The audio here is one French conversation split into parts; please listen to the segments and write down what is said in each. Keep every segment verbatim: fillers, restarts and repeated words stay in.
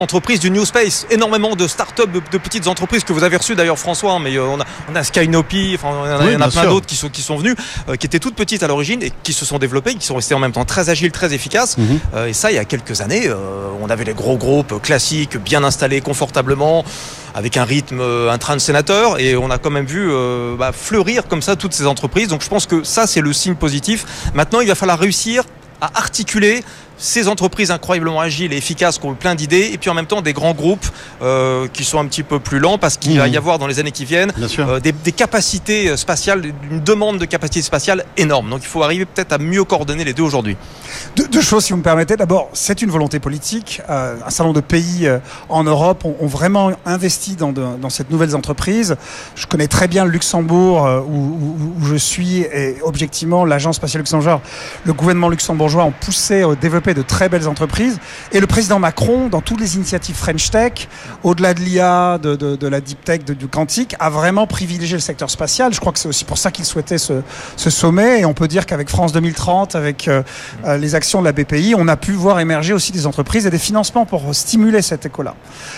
Entreprises du New Space, énormément de start-up, de, de petites entreprises que vous avez reçues d'ailleurs François, mais euh, on a, on a Skynopy, enfin on a, oui, en a plein sûr. d'autres qui sont, qui sont venus, euh, qui étaient toutes petites à l'origine et qui se sont développées, qui sont restées en même temps très agiles, très efficaces. Mm-hmm. Euh, et ça, il y a quelques années, euh, on avait les gros groupes classiques, bien installés confortablement, avec un rythme, un train de sénateur, et on a quand même vu euh, bah, fleurir comme ça toutes ces entreprises. Donc je pense que ça, c'est le signe positif. Maintenant, il va falloir réussir à articuler ces entreprises incroyablement agiles et efficaces qui ont plein d'idées, et puis en même temps des grands groupes euh, qui sont un petit peu plus lents parce qu'il mmh. va y avoir dans les années qui viennent euh, des, des capacités spatiales, une demande de capacité spatiale énorme. Donc il faut arriver peut-être à mieux coordonner les deux aujourd'hui. Deux, deux choses si vous me permettez. D'abord, c'est une volonté politique. Euh, un certain nombre de pays euh, en Europe ont, ont vraiment investi dans, de, dans cette nouvelle entreprise. Je connais très bien le Luxembourg euh, où, où, où je suis, et objectivement l'agence spatiale luxembourgeoise, le gouvernement luxembourgeois ont poussé à développer de très belles entreprises, et le président Macron, dans toutes les initiatives French Tech, au-delà de l'I A, de, de, de la Deep Tech, de, du quantique, a vraiment privilégié le secteur spatial. Je crois que c'est aussi pour ça qu'il souhaitait ce, ce sommet, et on peut dire qu'avec France deux mille trente, avec euh, euh, les actions de la B P I, on a pu voir émerger aussi des entreprises et des financements pour stimuler cette éco-là.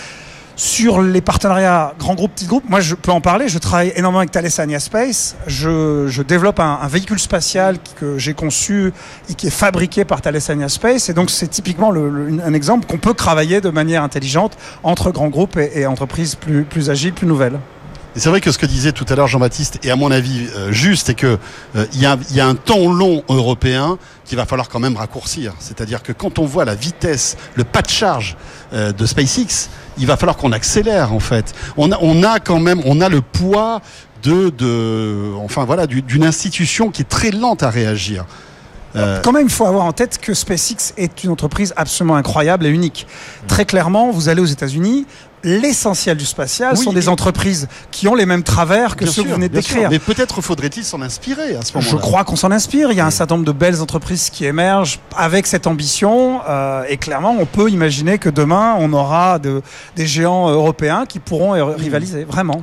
Sur les partenariats grands groupes, petits groupes, moi je peux en parler, je travaille énormément avec Thales Alenia Space, je, je développe un, un véhicule spatial que j'ai conçu et qui est fabriqué par Thales Alenia Space, et donc c'est typiquement le, le, un exemple qu'on peut travailler de manière intelligente entre grands groupes et, et entreprises plus, plus agiles, plus nouvelles. Et c'est vrai que ce que disait tout à l'heure Jean-Baptiste est à mon avis euh, juste, et que euh, il y a, y a un temps long européen qu'il va falloir quand même raccourcir. C'est-à-dire que quand on voit la vitesse, le pas de charge euh, de SpaceX, il va falloir qu'on accélère en fait. On a, on a quand même, on a le poids de, de enfin voilà, d'une institution qui est très lente à réagir. Euh... Quand même, il faut avoir en tête que SpaceX est une entreprise absolument incroyable et unique. Mmh. Très clairement, vous allez aux États-Unis, l'essentiel du spatial oui, sont des et... entreprises qui ont les mêmes travers que bien ceux sûr, que vous venez de décrire. Sûr. Mais peut-être faudrait-il s'en inspirer à ce moment-là. Je crois qu'on s'en inspire. Il y a un certain nombre de belles entreprises qui émergent avec cette ambition. Euh, et clairement, on peut imaginer que demain, on aura de, des géants européens qui pourront mmh. rivaliser, vraiment.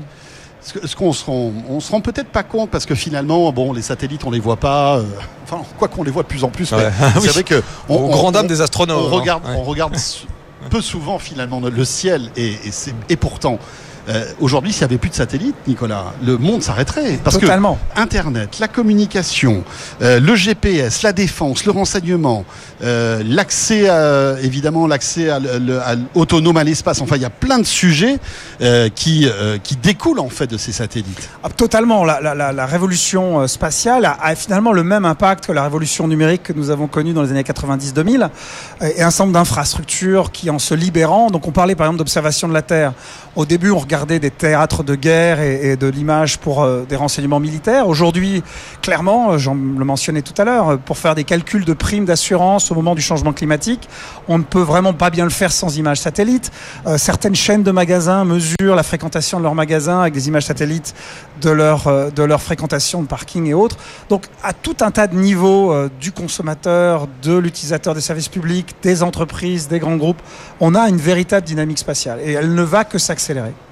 Ce qu'on se rend, on se rend peut-être pas compte, parce que finalement, bon, les satellites, on les voit pas. Euh, enfin, quoi qu'on les voit de plus en plus. Ouais. Mais oui. C'est vrai que on, au grand dam des astronomes. On regarde, hein. ouais. on regarde peu souvent finalement le ciel, et, et, c'est, et pourtant. Euh, aujourd'hui, s'il n'y avait plus de satellites, Nicolas, le monde s'arrêterait. Parce Totalement. que Internet, la communication, euh, le G P S, la défense, le renseignement, euh, l'accès, à, évidemment, l'accès à, à, à, autonome à l'espace. Enfin, il y a plein de sujets euh, qui, euh, qui découlent en fait de ces satellites. Ah, totalement. La, la, la, la révolution spatiale a, a finalement le même impact que la révolution numérique que nous avons connue dans les années quatre-vingt-dix deux mille, et un ensemble d'infrastructures qui, en se libérant, donc on parlait par exemple d'observation de la Terre. Au début, on regardait des théâtres de guerre et, et de l'image pour euh, des renseignements militaires. Aujourd'hui, clairement, j'en le mentionnais tout à l'heure, pour faire des calculs de primes d'assurance au moment du changement climatique, on ne peut vraiment pas bien le faire sans images satellites. Euh, certaines chaînes de magasins mesurent la fréquentation de leurs magasins avec des images satellites de leur, euh, de leur fréquentation de parking et autres. Donc, à tout un tas de niveaux, euh, du consommateur, de l'utilisateur des services publics, des entreprises, des grands groupes, on a une véritable dynamique spatiale, et elle ne va que s'accélérer.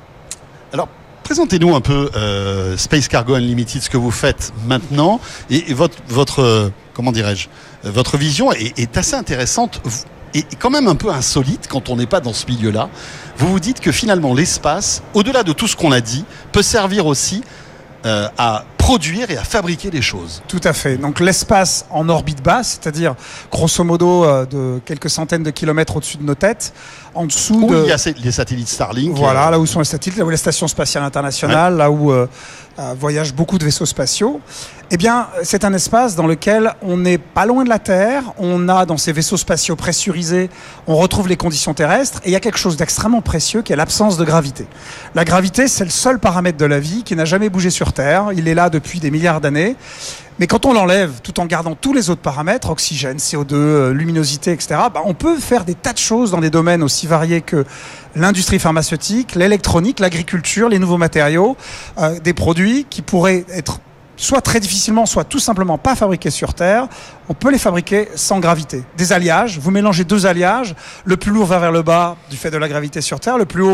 Alors, présentez-nous un peu euh, Space Cargo Unlimited, ce que vous faites maintenant, et, et votre, votre euh, comment dirais-je, euh, votre vision est, est assez intéressante et quand même un peu insolite quand on n'est pas dans ce milieu-là. Vous vous dites que finalement l'espace, au-delà de tout ce qu'on a dit, peut servir aussi euh, à produire et à fabriquer des choses. Tout à fait. Donc l'espace en orbite basse, c'est-à-dire grosso modo euh, de quelques centaines de kilomètres au-dessus de nos têtes, en dessous où de... il y a les satellites Starlink. Voilà, euh... là où sont les satellites, là où la station spatiale internationale, ouais. là où euh, euh, voyagent beaucoup de vaisseaux spatiaux. Eh bien, c'est un espace dans lequel on n'est pas loin de la Terre. On a dans ces vaisseaux spatiaux pressurisés, on retrouve les conditions terrestres, et il y a quelque chose d'extrêmement précieux qui est l'absence de gravité. La gravité, c'est le seul paramètre de la vie qui n'a jamais bougé sur Terre. Il est là depuis des milliards d'années. Mais quand on l'enlève, tout en gardant tous les autres paramètres, oxygène, C O deux, luminosité, et cetera, bah on peut faire des tas de choses dans des domaines aussi variés que l'industrie pharmaceutique, l'électronique, l'agriculture, les nouveaux matériaux, euh, des produits qui pourraient être soit très difficilement, soit tout simplement pas fabriqués sur Terre. On peut les fabriquer sans gravité. Des alliages, vous mélangez deux alliages, le plus lourd va vers le bas du fait de la gravité sur Terre, le plus haut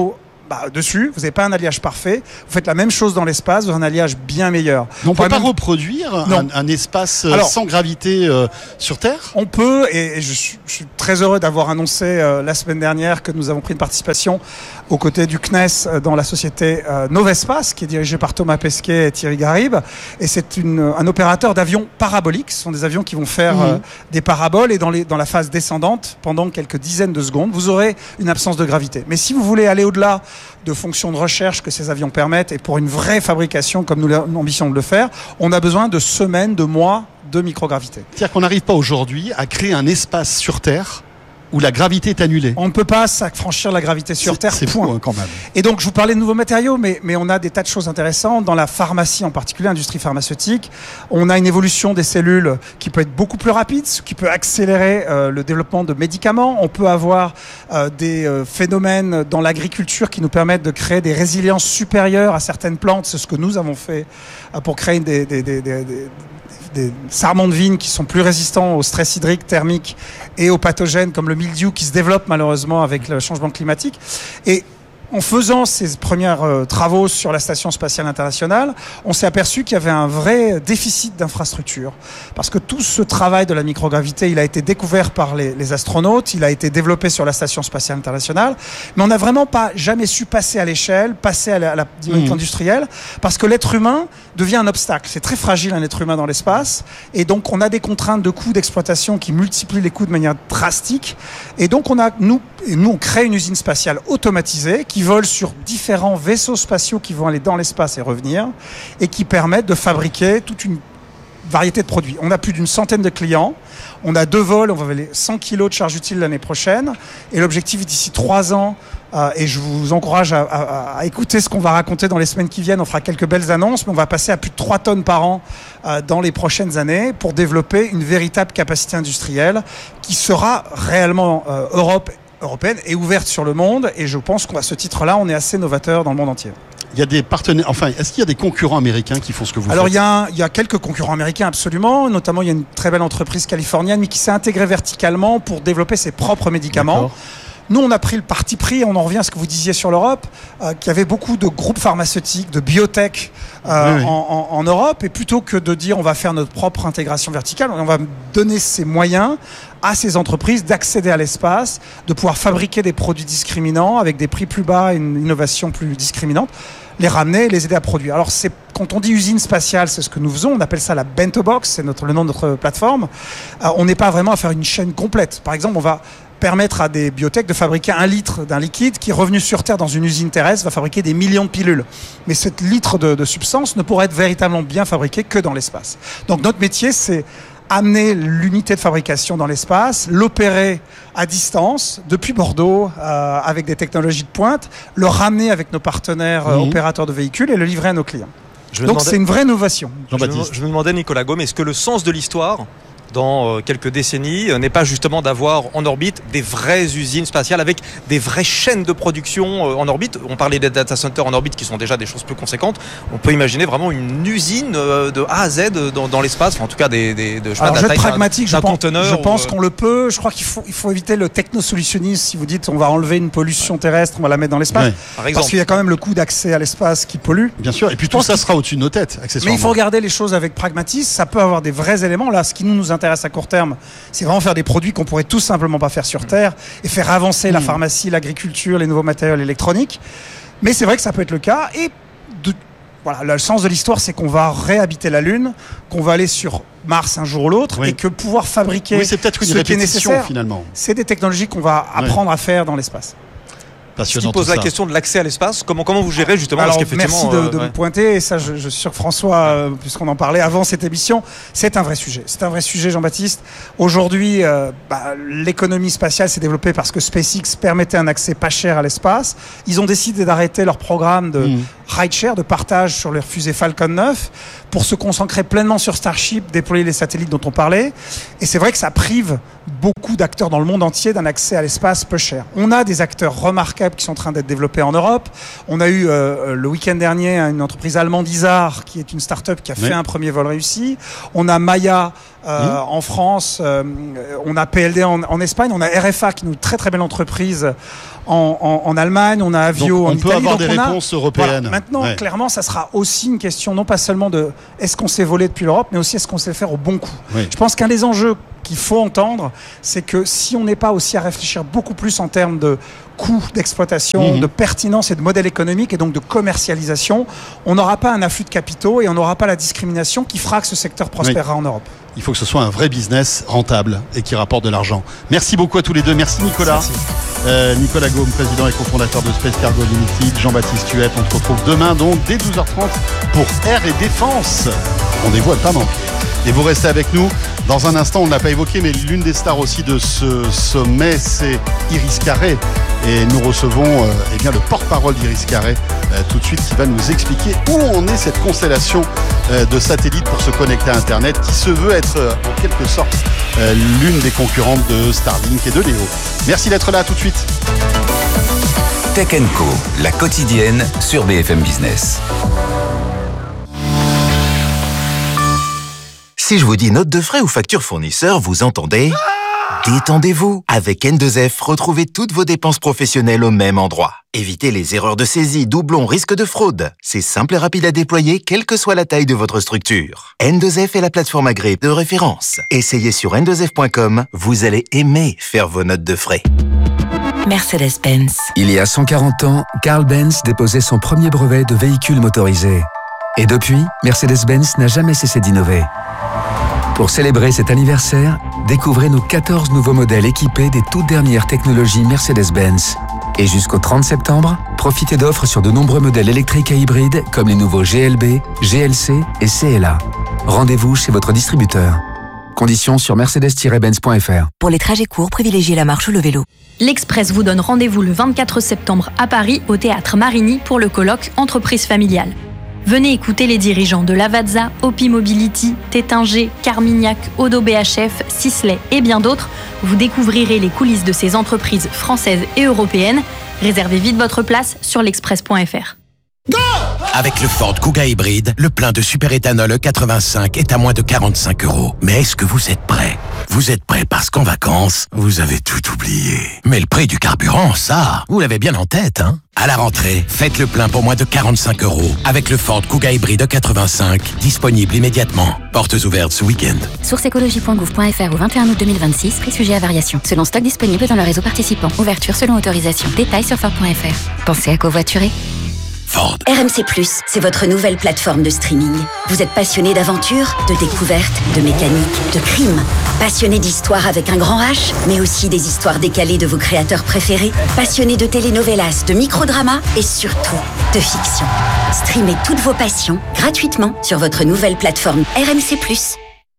bah, dessus. Vous n'avez pas un alliage parfait. Vous faites la même chose dans l'espace, vous avez un alliage bien meilleur. On ne peut pas même... reproduire un, un espace Alors, sans gravité euh, sur Terre ? On peut, et, et je, suis, je suis très heureux d'avoir annoncé euh, la semaine dernière que nous avons pris une participation aux côtés du C N E S euh, dans la société euh, Novespace, qui est dirigée par Thomas Pesquet et Thierry Garib. Et c'est une, un opérateur d'avions paraboliques. Ce sont des avions qui vont faire mmh. euh, des paraboles, et dans, les, dans la phase descendante, pendant quelques dizaines de secondes, vous aurez une absence de gravité. Mais si vous voulez aller au-delà de fonctions de recherche que ces avions permettent, et pour une vraie fabrication comme nous l'ambition de le faire, on a besoin de semaines, de mois de microgravité. C'est-à-dire qu'on n'arrive pas aujourd'hui à créer un espace sur Terre où la gravité est annulée. On ne peut pas s'affranchir la gravité sur c'est, Terre. C'est fou hein, quand même. Et donc je vous parlais de nouveaux matériaux, mais, mais on a des tas de choses intéressantes. Dans la pharmacie en particulier, l'industrie pharmaceutique, on a une évolution des cellules qui peut être beaucoup plus rapide, ce qui peut accélérer euh, le développement de médicaments. On peut avoir euh, des euh, phénomènes dans l'agriculture qui nous permettent de créer des résiliences supérieures à certaines plantes. C'est ce que nous avons fait euh, pour créer des... des, des, des, des des sarments de vigne qui sont plus résistants au stress hydrique, thermique et aux pathogènes comme le mildiou qui se développe malheureusement avec le changement climatique. Et en faisant ces premiers euh, travaux sur la Station spatiale internationale, on s'est aperçu qu'il y avait un vrai déficit d'infrastructure. Parce que tout ce travail de la microgravité, il a été découvert par les, les astronautes, il a été développé sur la Station spatiale internationale, mais on n'a vraiment pas jamais su passer à l'échelle, passer à la, à la dynamique mmh. industrielle, parce que l'être humain devient un obstacle. C'est très fragile un être humain dans l'espace, et donc on a des contraintes de coûts d'exploitation qui multiplient les coûts de manière drastique. Et donc on a, nous, et nous on crée une usine spatiale automatisée qui volent sur différents vaisseaux spatiaux qui vont aller dans l'espace et revenir, et qui permettent de fabriquer toute une variété de produits. On a plus d'une centaine de clients, on a deux vols, on va voler cent kilos de charge utile l'année prochaine, et l'objectif est d'ici trois ans, euh, et je vous encourage à, à, à écouter ce qu'on va raconter dans les semaines qui viennent, on fera quelques belles annonces, mais on va passer à plus de trois tonnes par an euh, dans les prochaines années pour développer une véritable capacité industrielle qui sera réellement euh, Europe européenne et ouverte sur le monde, et je pense qu'à ce titre-là, on est assez novateur dans le monde entier. Il y a des partenaires, enfin, est-ce qu'il y a des concurrents américains qui font ce que vous Alors, faites ? Alors, il y a quelques concurrents américains, absolument. Notamment, il y a une très belle entreprise californienne, mais qui s'est intégrée verticalement pour développer ses propres médicaments. D'accord. Nous, on a pris le parti pris, on en revient à ce que vous disiez sur l'Europe, euh, qu'il y avait beaucoup de groupes pharmaceutiques, de biotech euh, oui, oui. En, en, en Europe, et plutôt que de dire on va faire notre propre intégration verticale, on va donner ces moyens à ces entreprises d'accéder à l'espace, de pouvoir fabriquer des produits discriminants avec des prix plus bas et une innovation plus discriminante, les ramener et les aider à produire. Alors, c'est, quand on dit usine spatiale, c'est ce que nous faisons, on appelle ça la bento box, c'est notre, le nom de notre plateforme. Euh, on n'est pas vraiment à faire une chaîne complète. Par exemple, on va permettre à des biotech de fabriquer un litre d'un liquide qui, revenu sur Terre dans une usine terrestre, va fabriquer des millions de pilules. Mais ce litre de, de substance ne pourra être véritablement bien fabriqué que dans l'espace. Donc notre métier, c'est amener l'unité de fabrication dans l'espace, l'opérer à distance, depuis Bordeaux, euh, avec des technologies de pointe, le ramener avec nos partenaires euh, mmh. opérateurs de véhicules et le livrer à nos clients. Donc demandais... c'est une vraie innovation. Jean-Baptiste. Je, je me demandais, Nicolas Gaume, est-ce que le sens de l'histoire dans quelques décennies n'est pas justement d'avoir en orbite des vraies usines spatiales avec des vraies chaînes de production en orbite? On parlait des data centers en orbite qui sont déjà des choses plus conséquentes. On peut imaginer vraiment une usine de A à Z dans, dans l'espace, enfin, en tout cas des, des, de, je Alors, sais pas, de la taille pragmatique, d'un, je, d'un pense, conteneur. je pense ou... qu'on le peut. Je crois qu'il faut, il faut éviter le technosolutionnisme. Si vous dites on va enlever une pollution terrestre, on va la mettre dans l'espace. Ouais. Par exemple. Parce qu'il y a quand même le coût d'accès à l'espace qui pollue. Bien sûr, et puis tout ça sera au-dessus de nos têtes, accessoirement. Mais il faut regarder les choses avec pragmatisme. Ça peut avoir des vrais éléments. Là, ce qui nous, nous intéresse à court terme, c'est vraiment faire des produits qu'on pourrait tout simplement pas faire sur Terre et faire avancer mmh. la pharmacie, l'agriculture, les nouveaux matériaux électroniques. Mais c'est vrai que ça peut être le cas. Et de, voilà, le sens de l'histoire, c'est qu'on va réhabiter la Lune, qu'on va aller sur Mars un jour ou l'autre, oui. et que pouvoir fabriquer oui, c'est peut-être une ce qui est nécessaire, finalement. C'est des technologies qu'on va apprendre oui. à faire dans l'espace. Ce qui pose la question de l'accès à l'espace, comment, comment vous gérez justement? Alors, parce merci de, euh, de ouais. me pointer, et ça je, je suis sûr que François, euh, puisqu'on en parlait avant cette émission, c'est un vrai sujet. C'est un vrai sujet, Jean-Baptiste. Aujourd'hui, euh, bah, l'économie spatiale s'est développée parce que SpaceX permettait un accès pas cher à l'espace. Ils ont décidé d'arrêter leur programme de mmh. rideshare, de partage sur leur fusée Falcon neuf, pour se concentrer pleinement sur Starship, déployer les satellites dont on parlait. Et c'est vrai que ça prive beaucoup d'acteurs dans le monde entier d'un accès à l'espace peu cher. On a des acteurs remarquables qui sont en train d'être développés en Europe. On a eu euh, le week-end dernier une entreprise allemande, Isar, qui est une start-up qui a oui. fait un premier vol réussi. On a Maya Euh, mmh. En France, euh, on a P L D en, en Espagne, on a R F A qui est une très très belle entreprise en, en, en Allemagne, on a Avio donc, en on Italie. On peut avoir donc des on réponses a, européennes. Voilà, maintenant, ouais. clairement, ça sera aussi une question non pas seulement de est-ce qu'on s'est volé depuis l'Europe, mais aussi est-ce qu'on sait le faire au bon coup. Oui. Je pense qu'un des enjeux qu'il faut entendre, c'est que si on n'est pas aussi à réfléchir beaucoup plus en termes de coûts d'exploitation, mmh. de pertinence et de modèle économique et donc de commercialisation, on n'aura pas un afflux de capitaux et on n'aura pas la discrimination qui fera que ce secteur prospérera oui. en Europe. Il faut que ce soit un vrai business rentable et qui rapporte de l'argent. Merci beaucoup à tous les deux. Merci Nicolas. Merci. Euh, Nicolas Gaume, président et cofondateur de Space Cargo Limited. Jean-Baptiste Huette. On se retrouve demain donc dès douze heures trente pour Air et Défense. Rendez-vous à ne pas manquer. Et vous restez avec nous. Dans un instant, on ne l'a pas évoqué, mais l'une des stars aussi de ce sommet, c'est Iris Carré. Et nous recevons euh, eh bien, le porte-parole d'Iris Carré euh, tout de suite qui va nous expliquer où en est cette constellation euh, de satellites pour se connecter à Internet qui se veut être euh, en quelque sorte euh, l'une des concurrentes de Starlink et de Léo. Merci d'être là, à tout de suite. Tech and Co, la quotidienne sur B F M Business. Si je vous dis note de frais ou facture fournisseur, vous entendez ? Détendez-vous. Avec N deux F, retrouvez toutes vos dépenses professionnelles au même endroit. Évitez les erreurs de saisie, doublons, risques de fraude. C'est simple et rapide à déployer, quelle que soit la taille de votre structure. N deux F est la plateforme agréée de référence. Essayez sur N deux F point com, vous allez aimer faire vos notes de frais. Mercedes-Benz. Il y a cent quarante ans, Carl Benz déposait son premier brevet de véhicule motorisé. Et depuis, Mercedes-Benz n'a jamais cessé d'innover. Pour célébrer cet anniversaire, découvrez nos quatorze nouveaux modèles équipés des toutes dernières technologies Mercedes-Benz. Et jusqu'au trente septembre, profitez d'offres sur de nombreux modèles électriques et hybrides comme les nouveaux G L B, G L C et C L A. Rendez-vous chez votre distributeur. Conditions sur mercedes tiret benz point f r. Pour les trajets courts, privilégiez la marche ou le vélo. L'Express vous donne rendez-vous le vingt-quatre septembre à Paris au Théâtre Marigny pour le colloque Entreprise familiale. Venez écouter les dirigeants de Lavazza, Opi Mobility, Tétinger, Carmignac, Odo B H F, Sisley et bien d'autres. Vous découvrirez les coulisses de ces entreprises françaises et européennes. Réservez vite votre place sur l'express point f r. Go! Avec le Ford Kuga hybride, le plein de super-éthanol E quatre-vingt-cinq est à moins de quarante-cinq euros. Mais est-ce que vous êtes prêts? Vous êtes prêts parce qu'en vacances, vous avez tout oublié. Mais le prix du carburant, ça, vous l'avez bien en tête, hein? À la rentrée, faites le plein pour moins de quarante-cinq euros avec le Ford Kuga hybride E quatre-vingt-cinq, disponible immédiatement. Portes ouvertes ce week-end. Source écologie point gouv point f r au vingt et un août deux mille vingt-six, prix sujet à variation. Selon stock disponible dans le réseau participant. Ouverture selon autorisation. Détails sur Ford point f r. Pensez à covoiturer. Ford. R M C plus, c'est votre nouvelle plateforme de streaming. Vous êtes passionné d'aventure, de découverte, de mécanique, de crime. Passionné d'histoire avec un grand H, mais aussi des histoires décalées de vos créateurs préférés. Passionné de telenovelas, de microdramas et surtout de fiction. Streamez toutes vos passions gratuitement sur votre nouvelle plateforme R M C plus.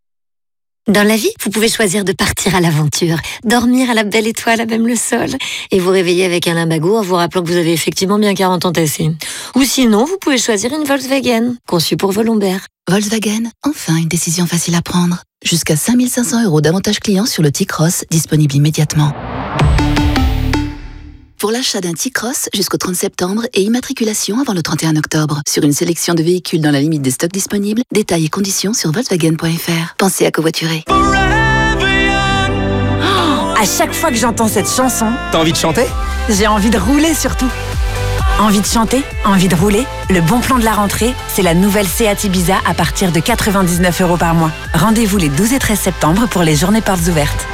Dans la vie, vous pouvez choisir de partir à l'aventure, dormir à la belle étoile à même le sol, et vous réveiller avec un limbago en vous rappelant que vous avez effectivement bien quarante ans tassés. Ou sinon, vous pouvez choisir une Volkswagen, conçue pour vos lombaires. Volkswagen, enfin une décision facile à prendre. Jusqu'à cinq mille cinq cents euros d'avantages clients sur le T-Cross, disponible immédiatement. Pour l'achat d'un T-Cross jusqu'au trente septembre et immatriculation avant le trente et un octobre. Sur une sélection de véhicules dans la limite des stocks disponibles, détails et conditions sur volkswagen point f r. Pensez à covoiturer. Oh, à chaque fois que j'entends cette chanson, t'as envie de chanter? J'ai envie de rouler surtout. Envie de chanter? Envie de rouler? Le bon plan de la rentrée, c'est la nouvelle Seat Ibiza à partir de quatre-vingt-dix-neuf euros par mois. Rendez-vous les douze et treize septembre pour les journées portes ouvertes.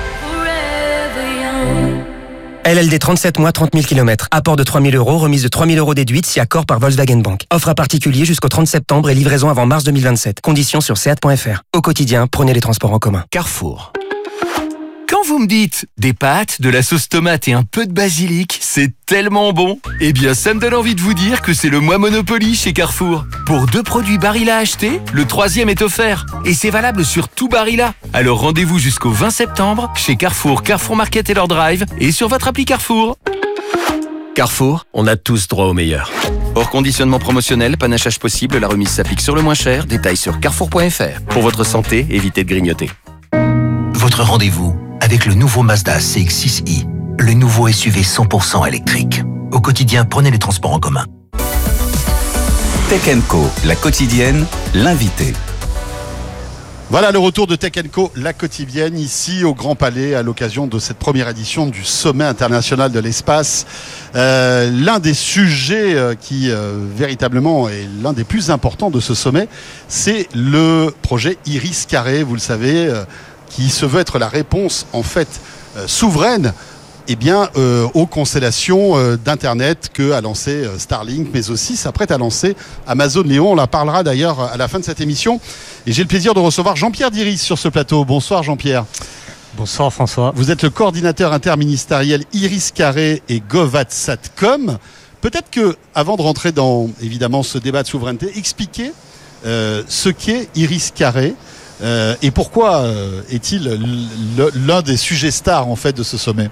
L L D trente-sept mois, trente mille kilomètres. Apport de trois mille euros, remise de trois mille euros déduite si accord par Volkswagen Bank. Offre à particulier jusqu'au trente septembre et livraison avant mars deux mille vingt-sept. Conditions sur seat point f r. Au quotidien, prenez les transports en commun. Carrefour. Quand vous me dites des pâtes, de la sauce tomate et un peu de basilic, c'est tellement bon. Eh bien, ça me donne envie de vous dire que c'est le mois Monopoly chez Carrefour. Pour deux produits Barilla achetés, le troisième est offert. Et c'est valable sur tout Barilla. Alors rendez-vous jusqu'au vingt septembre chez Carrefour, Carrefour Market et leur drive et sur votre appli Carrefour. Carrefour, on a tous droit au meilleur. Hors conditionnement promotionnel, panachage possible, la remise s'applique sur le moins cher. Détails sur carrefour point f r. Pour votre santé, évitez de grignoter. Votre rendez-vous avec le nouveau Mazda C X six i, le nouveau S U V cent pour cent électrique. Au quotidien, prenez les transports en commun. Tech and Co, la quotidienne, l'invité. Voilà le retour de Tech and Co, la quotidienne, ici au Grand Palais, à l'occasion de cette première édition du Sommet international de l'espace. Euh, l'un des sujets euh, qui euh, véritablement est l'un des plus importants de ce sommet, c'est le projet Iris Carré, vous le savez, euh, qui se veut être la réponse en fait euh, souveraine eh bien, euh, aux constellations euh, d'Internet que a lancé euh, Starlink, mais aussi s'apprête à lancer Amazon Léo. On en parlera d'ailleurs à la fin de cette émission. Et j'ai le plaisir de recevoir Jean-Pierre Diris sur ce plateau. Bonsoir Jean-Pierre. Bonsoir François. Vous êtes le coordinateur interministériel Iris Carré et GovAdSatcom. Peut-être que, avant de rentrer dans évidemment ce débat de souveraineté, expliquez euh, ce qu'est Iris Carré euh, et pourquoi euh, est-il l'un des sujets stars en fait de ce sommet.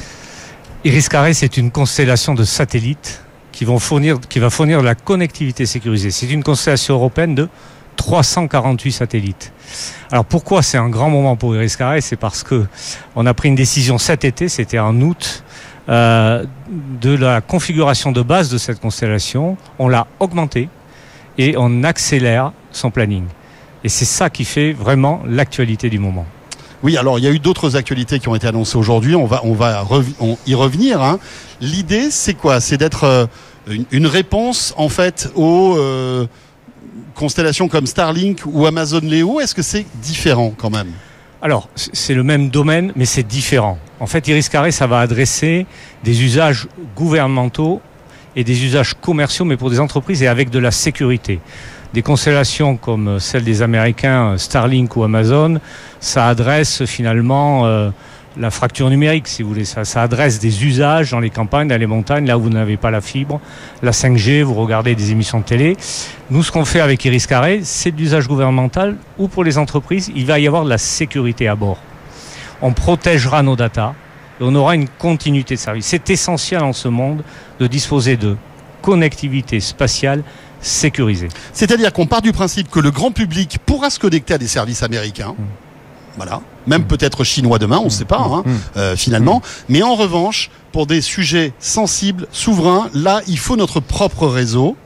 Iris Carré, c'est une constellation de satellites qui, vont fournir, qui va fournir de la connectivité sécurisée. C'est une constellation européenne de trois cent quarante-huit satellites. Alors pourquoi c'est un grand moment pour Iris Carré? C'est parce que on a pris une décision cet été, c'était en août, euh, de la configuration de base de cette constellation. On l'a augmentée et on accélère son planning. Et c'est ça qui fait vraiment l'actualité du moment. Oui, alors il y a eu d'autres actualités qui ont été annoncées aujourd'hui. On va, on va rev- on y revenir. Hein. L'idée, c'est quoi? C'est d'être euh, une, une réponse en fait aux euh, constellations comme Starlink ou Amazon Léo. Est-ce que c'est différent quand même? Alors, c'est le même domaine, mais c'est différent. En fait, Iris Carré, ça va adresser des usages gouvernementaux et des usages commerciaux, mais pour des entreprises et avec de la sécurité. Des constellations comme celle des Américains, Starlink ou Amazon, ça adresse finalement euh, la fracture numérique, si vous voulez. Ça, ça adresse des usages dans les campagnes, dans les montagnes, là où vous n'avez pas la fibre, la cinq G, vous regardez des émissions de télé. Nous, ce qu'on fait avec Iris Carré, c'est de l'usage gouvernemental ou pour les entreprises, il va y avoir de la sécurité à bord. On protégera nos datas et on aura une continuité de service. C'est essentiel en ce monde de disposer de connectivité spatiale sécurisée. C'est-à-dire qu'on part du principe que le grand public pourra se connecter à des services américains, mmh. voilà, même mmh. peut-être chinois demain, on ne mmh. sait pas, hein, mmh. euh, finalement. Mmh. Mais en revanche, pour des sujets sensibles, souverains, là, il faut notre propre réseau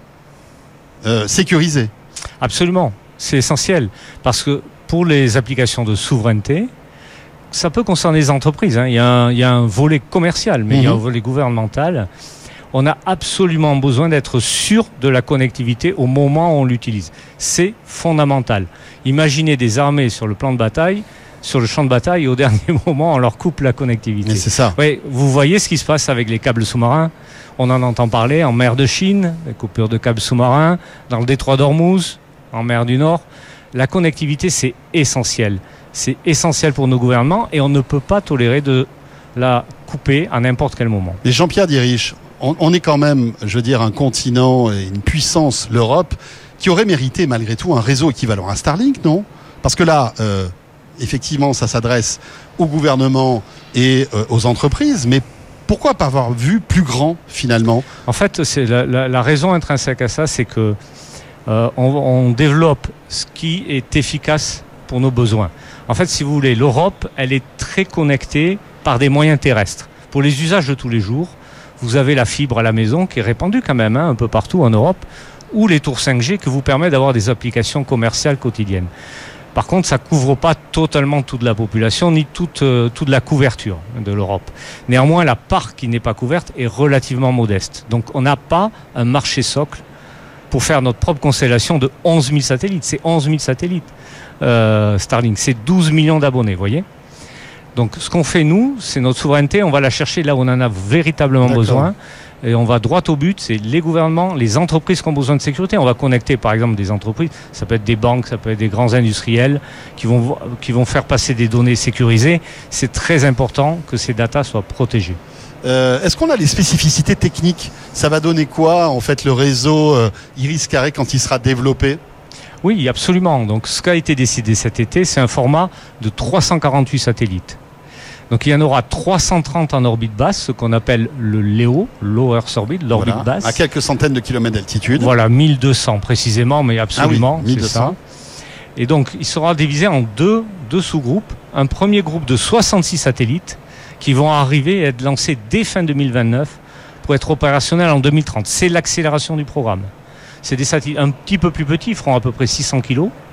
euh, sécurisé. Absolument, c'est essentiel. Parce que pour les applications de souveraineté, ça peut concerner les entreprises. Hein. Il y a un, il y a un volet commercial, mais mmh. il y a un volet gouvernemental. On a absolument besoin d'être sûr de la connectivité au moment où on l'utilise. C'est fondamental. Imaginez des armées sur le plan de bataille, sur le champ de bataille, et au dernier moment, on leur coupe la connectivité. Mais c'est ça. Oui, vous voyez ce qui se passe avec les câbles sous-marins. On en entend parler en mer de Chine, les coupures de câbles sous-marins, dans le détroit d'Ormuz, en mer du Nord. La connectivité, c'est essentiel. C'est essentiel pour nos gouvernements et on ne peut pas tolérer de la couper à n'importe quel moment. Et Jean-Pierre Diris, on, on est quand même, je veux dire, un continent et une puissance, l'Europe, qui aurait mérité malgré tout un réseau équivalent à Starlink, non? Parce que là, euh, effectivement, ça s'adresse au gouvernement et euh, aux entreprises, mais pourquoi pas avoir vu plus grand finalement? En fait, c'est la, la, la raison intrinsèque à ça, c'est que euh, on, on développe ce qui est efficace pour nos besoins. En fait, si vous voulez, l'Europe, elle est très connectée par des moyens terrestres. Pour les usages de tous les jours, vous avez la fibre à la maison qui est répandue quand même hein, un peu partout en Europe, ou les tours cinq G qui vous permettent d'avoir des applications commerciales quotidiennes. Par contre, ça ne couvre pas totalement toute la population, ni toute, euh, toute la couverture de l'Europe. Néanmoins, la part qui n'est pas couverte est relativement modeste. Donc, on n'a pas un marché socle pour faire notre propre constellation de onze mille satellites. C'est onze mille satellites, euh, Starlink. C'est douze millions d'abonnés, vous voyez ? Donc, ce qu'on fait, nous, c'est notre souveraineté. On va la chercher là où on en a véritablement D'accord. besoin. Et on va droit au but. C'est les gouvernements, les entreprises qui ont besoin de sécurité. On va connecter, par exemple, des entreprises. Ça peut être des banques, ça peut être des grands industriels qui vont, qui vont faire passer des données sécurisées. C'est très important que ces datas soient protégées. Euh, est-ce qu'on a les spécificités techniques? Ça va donner quoi, en fait, le réseau euh, Iris Carré quand il sera développé? Oui, absolument. Donc, ce qui a été décidé cet été, c'est un format de trois cent quarante-huit satellites. Donc il y en aura trois cent trente en orbite basse, ce qu'on appelle le L E O, Low Earth Orbit, l'orbite voilà, basse. À quelques centaines de kilomètres d'altitude. Voilà, mille deux cents précisément, mais absolument, ah oui, mille deux cents. C'est ça. Et donc il sera divisé en deux, deux sous-groupes. Un premier groupe de soixante-six satellites qui vont arriver et être lancés dès fin deux mille vingt-neuf pour être opérationnels en deux mille trente. C'est l'accélération du programme. C'est des satellites un petit peu plus petits, ils feront à peu près six cents kilos.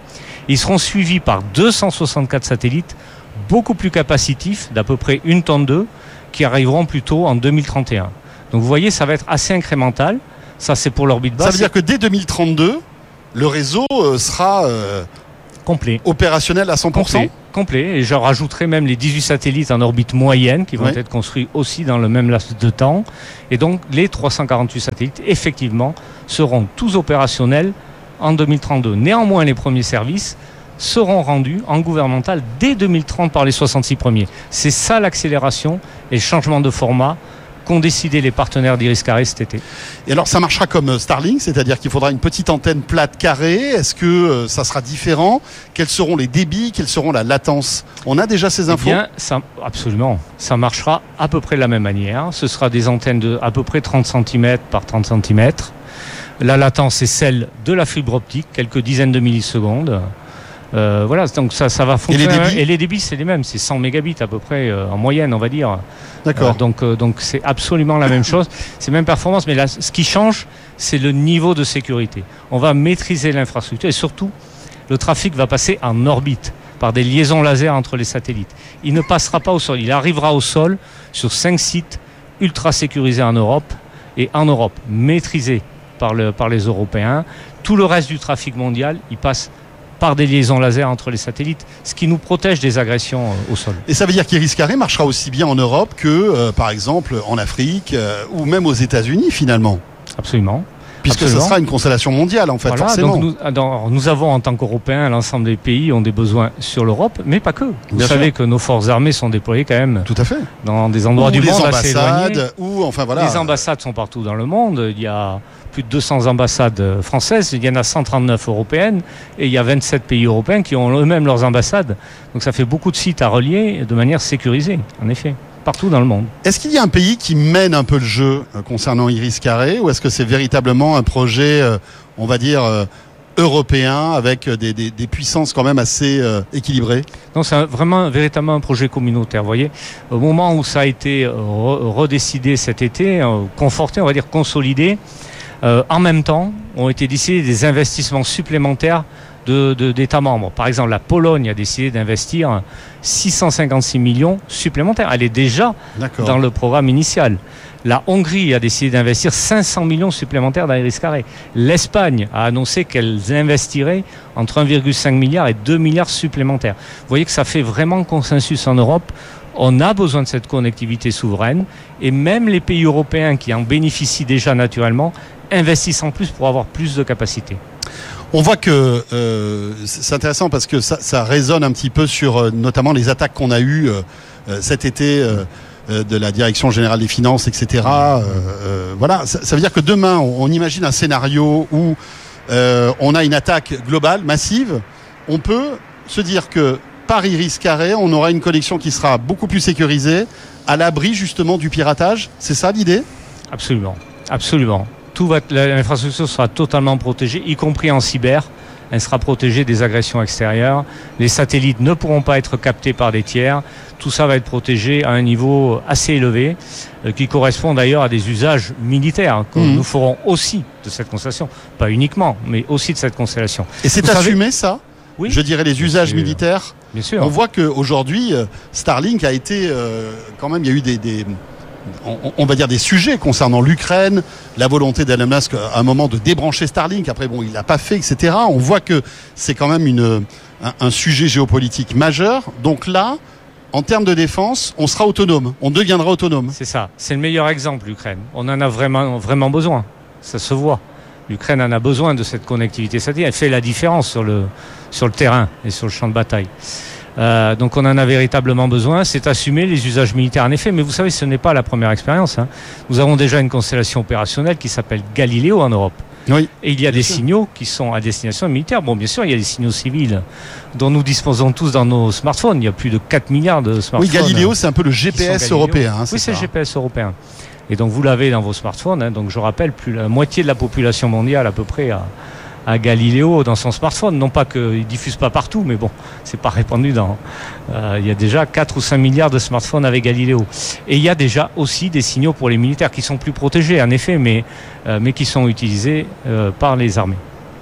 Ils seront suivis par deux cent soixante-quatre satellites, beaucoup plus capacitifs, d'à peu près une tonne d'eux, qui arriveront plutôt en deux mille trente et un. Donc vous voyez, ça va être assez incrémental. Ça, c'est pour l'orbite basse. Ça veut dire que dès deux mille trente-deux, le réseau euh, sera euh, complet, opérationnel à cent pour cent. Complet, complet. Et je rajouterai même les dix-huit satellites en orbite moyenne qui vont Oui. être construits aussi dans le même laps de temps. Et donc, les trois cent quarante-huit satellites, effectivement, seront tous opérationnels en deux mille trente-deux. Néanmoins, les premiers services seront rendus en gouvernemental dès deux mille trente par les soixante-six premiers. C'est ça l'accélération et le changement de format qu'ont décidé les partenaires d'Iris-Carré cet été. Et alors ça marchera comme Starlink, c'est-à-dire qu'il faudra une petite antenne plate carrée. Est-ce que euh, ça sera différent? Quels seront les débits? Quelle seront la latence? On a déjà ces infos? Eh bien, ça, absolument. Ça marchera à peu près de la même manière. Ce sera des antennes de à peu près trente centimètres par trente centimètres. La latence est celle de la fibre optique, quelques dizaines de millisecondes. Euh, voilà, donc ça, ça va fonctionner. Et les débits, et les débits c'est les mêmes, c'est cent mégabits à peu près euh, en moyenne, on va dire. D'accord. Euh, donc, euh, donc c'est absolument la même chose. C'est même performance, mais là, ce qui change, c'est le niveau de sécurité. On va maîtriser l'infrastructure et surtout, le trafic va passer en orbite par des liaisons laser entre les satellites. Il ne passera pas au sol, il arrivera au sol sur cinq sites ultra sécurisés en Europe et en Europe, maîtrisés par, le, par les Européens. Tout le reste du trafic mondial, il passe par des liaisons laser entre les satellites, ce qui nous protège des agressions euh, au sol. Et ça veut dire qu'Iris-Carré marchera aussi bien en Europe que, euh, par exemple, en Afrique euh, ou même aux États-Unis finalement. Absolument. Puisque Absolument. ce sera une constellation mondiale en fait, Voilà, forcément. donc nous, alors, nous avons en tant qu'Européens, l'ensemble des pays ont des besoins sur l'Europe, mais pas que. Vous Bien savez sûr. que nos forces armées sont déployées quand même Tout à fait. dans des endroits Ou du les monde assez éloignés. ambassades, ou enfin voilà. Les ambassades sont partout dans le monde. Il y a plus de deux cents ambassades françaises, il y en a cent trente-neuf européennes, et il y a vingt-sept pays européens qui ont eux-mêmes leurs ambassades. Donc ça fait beaucoup de sites à relier de manière sécurisée, en effet, partout dans le monde. Est-ce qu'il y a un pays qui mène un peu le jeu euh, concernant Iris-Carré, ou est-ce que c'est véritablement un projet, euh, on va dire, euh, européen, avec des, des, des puissances quand même assez euh, équilibrées? Non, c'est un- vraiment véritablement un projet communautaire. Vous voyez, au moment où ça a été euh, re- redécidé cet été, euh, conforté, on va dire consolidé, euh, en même temps ont été décidés des investissements supplémentaires de, de, d'États membres. Par exemple, la Pologne a décidé d'investir six cent cinquante-six millions supplémentaires. Elle est déjà D'accord. dans le programme initial. La Hongrie a décidé d'investir cinq cents millions supplémentaires dans Iris-Carré. L'Espagne a annoncé qu'elle investirait entre un virgule cinq milliard et deux milliards supplémentaires. Vous voyez que ça fait vraiment consensus en Europe. On a besoin de cette connectivité souveraine et même les pays européens qui en bénéficient déjà naturellement investissent en plus pour avoir plus de capacité. On voit que euh, c'est intéressant parce que ça, ça résonne un petit peu sur euh, notamment les attaques qu'on a eues euh, euh, cet été euh, euh, de la Direction Générale des Finances, et cetera. Euh, euh, voilà, ça, ça veut dire que demain, on, on imagine un scénario où euh, on a une attaque globale, massive. On peut se dire que par Iris-Carré, on aura une connexion qui sera beaucoup plus sécurisée, à l'abri justement du piratage. C'est ça l'idée? Absolument, absolument. Tout va, l'infrastructure sera totalement protégée, y compris en cyber. Elle sera protégée des agressions extérieures. Les satellites ne pourront pas être captés par des tiers. Tout ça va être protégé à un niveau assez élevé, euh, qui correspond d'ailleurs à des usages militaires que Mmh. nous ferons aussi de cette constellation. Pas uniquement, mais aussi de cette constellation. Et c'est Vous savez- assumé ça? Oui. Je dirais les usages sûr. militaires. Bien sûr. On voit qu'aujourd'hui, euh, Starlink a été euh, quand même, il y a eu des, des on, on va dire des sujets concernant l'Ukraine, la volonté d'Elon Musk à un moment de débrancher Starlink. Après, bon, il l'a pas fait, et cetera. On voit que c'est quand même une, un, un sujet géopolitique majeur. Donc là, en termes de défense, on sera autonome. On deviendra autonome. C'est ça. C'est le meilleur exemple, l'Ukraine. On en a vraiment, vraiment besoin. Ça se voit. L'Ukraine en a besoin de cette connectivité satellite. Elle fait la différence sur le, sur le terrain et sur le champ de bataille. Euh, donc on en a véritablement besoin. C'est assumer les usages militaires en effet. Mais vous savez, ce n'est pas la première expérience, hein. Nous avons déjà une constellation opérationnelle qui s'appelle Galileo en Europe. Oui. Et il y a des signaux qui sont à destination militaire. Bon, bien sûr, il y a des signaux civils dont nous disposons tous dans nos smartphones. Il y a plus de quatre milliards de smartphones. Oui, Galileo, c'est un peu le G P S qui sont Galileo. européen. Hein, oui, c'est le ça. G P S européen. Et donc vous l'avez dans vos smartphones. Hein. Donc je rappelle, plus la moitié de la population mondiale à peu près a, a Galileo dans son smartphone. Non pas qu'il ne diffuse pas partout, mais bon, c'est pas répandu dans. Euh, il y a déjà quatre ou cinq milliards de smartphones avec Galileo. Et il y a déjà aussi des signaux pour les militaires qui sont plus protégés, en effet, mais, euh, mais qui sont utilisés euh, par les armées.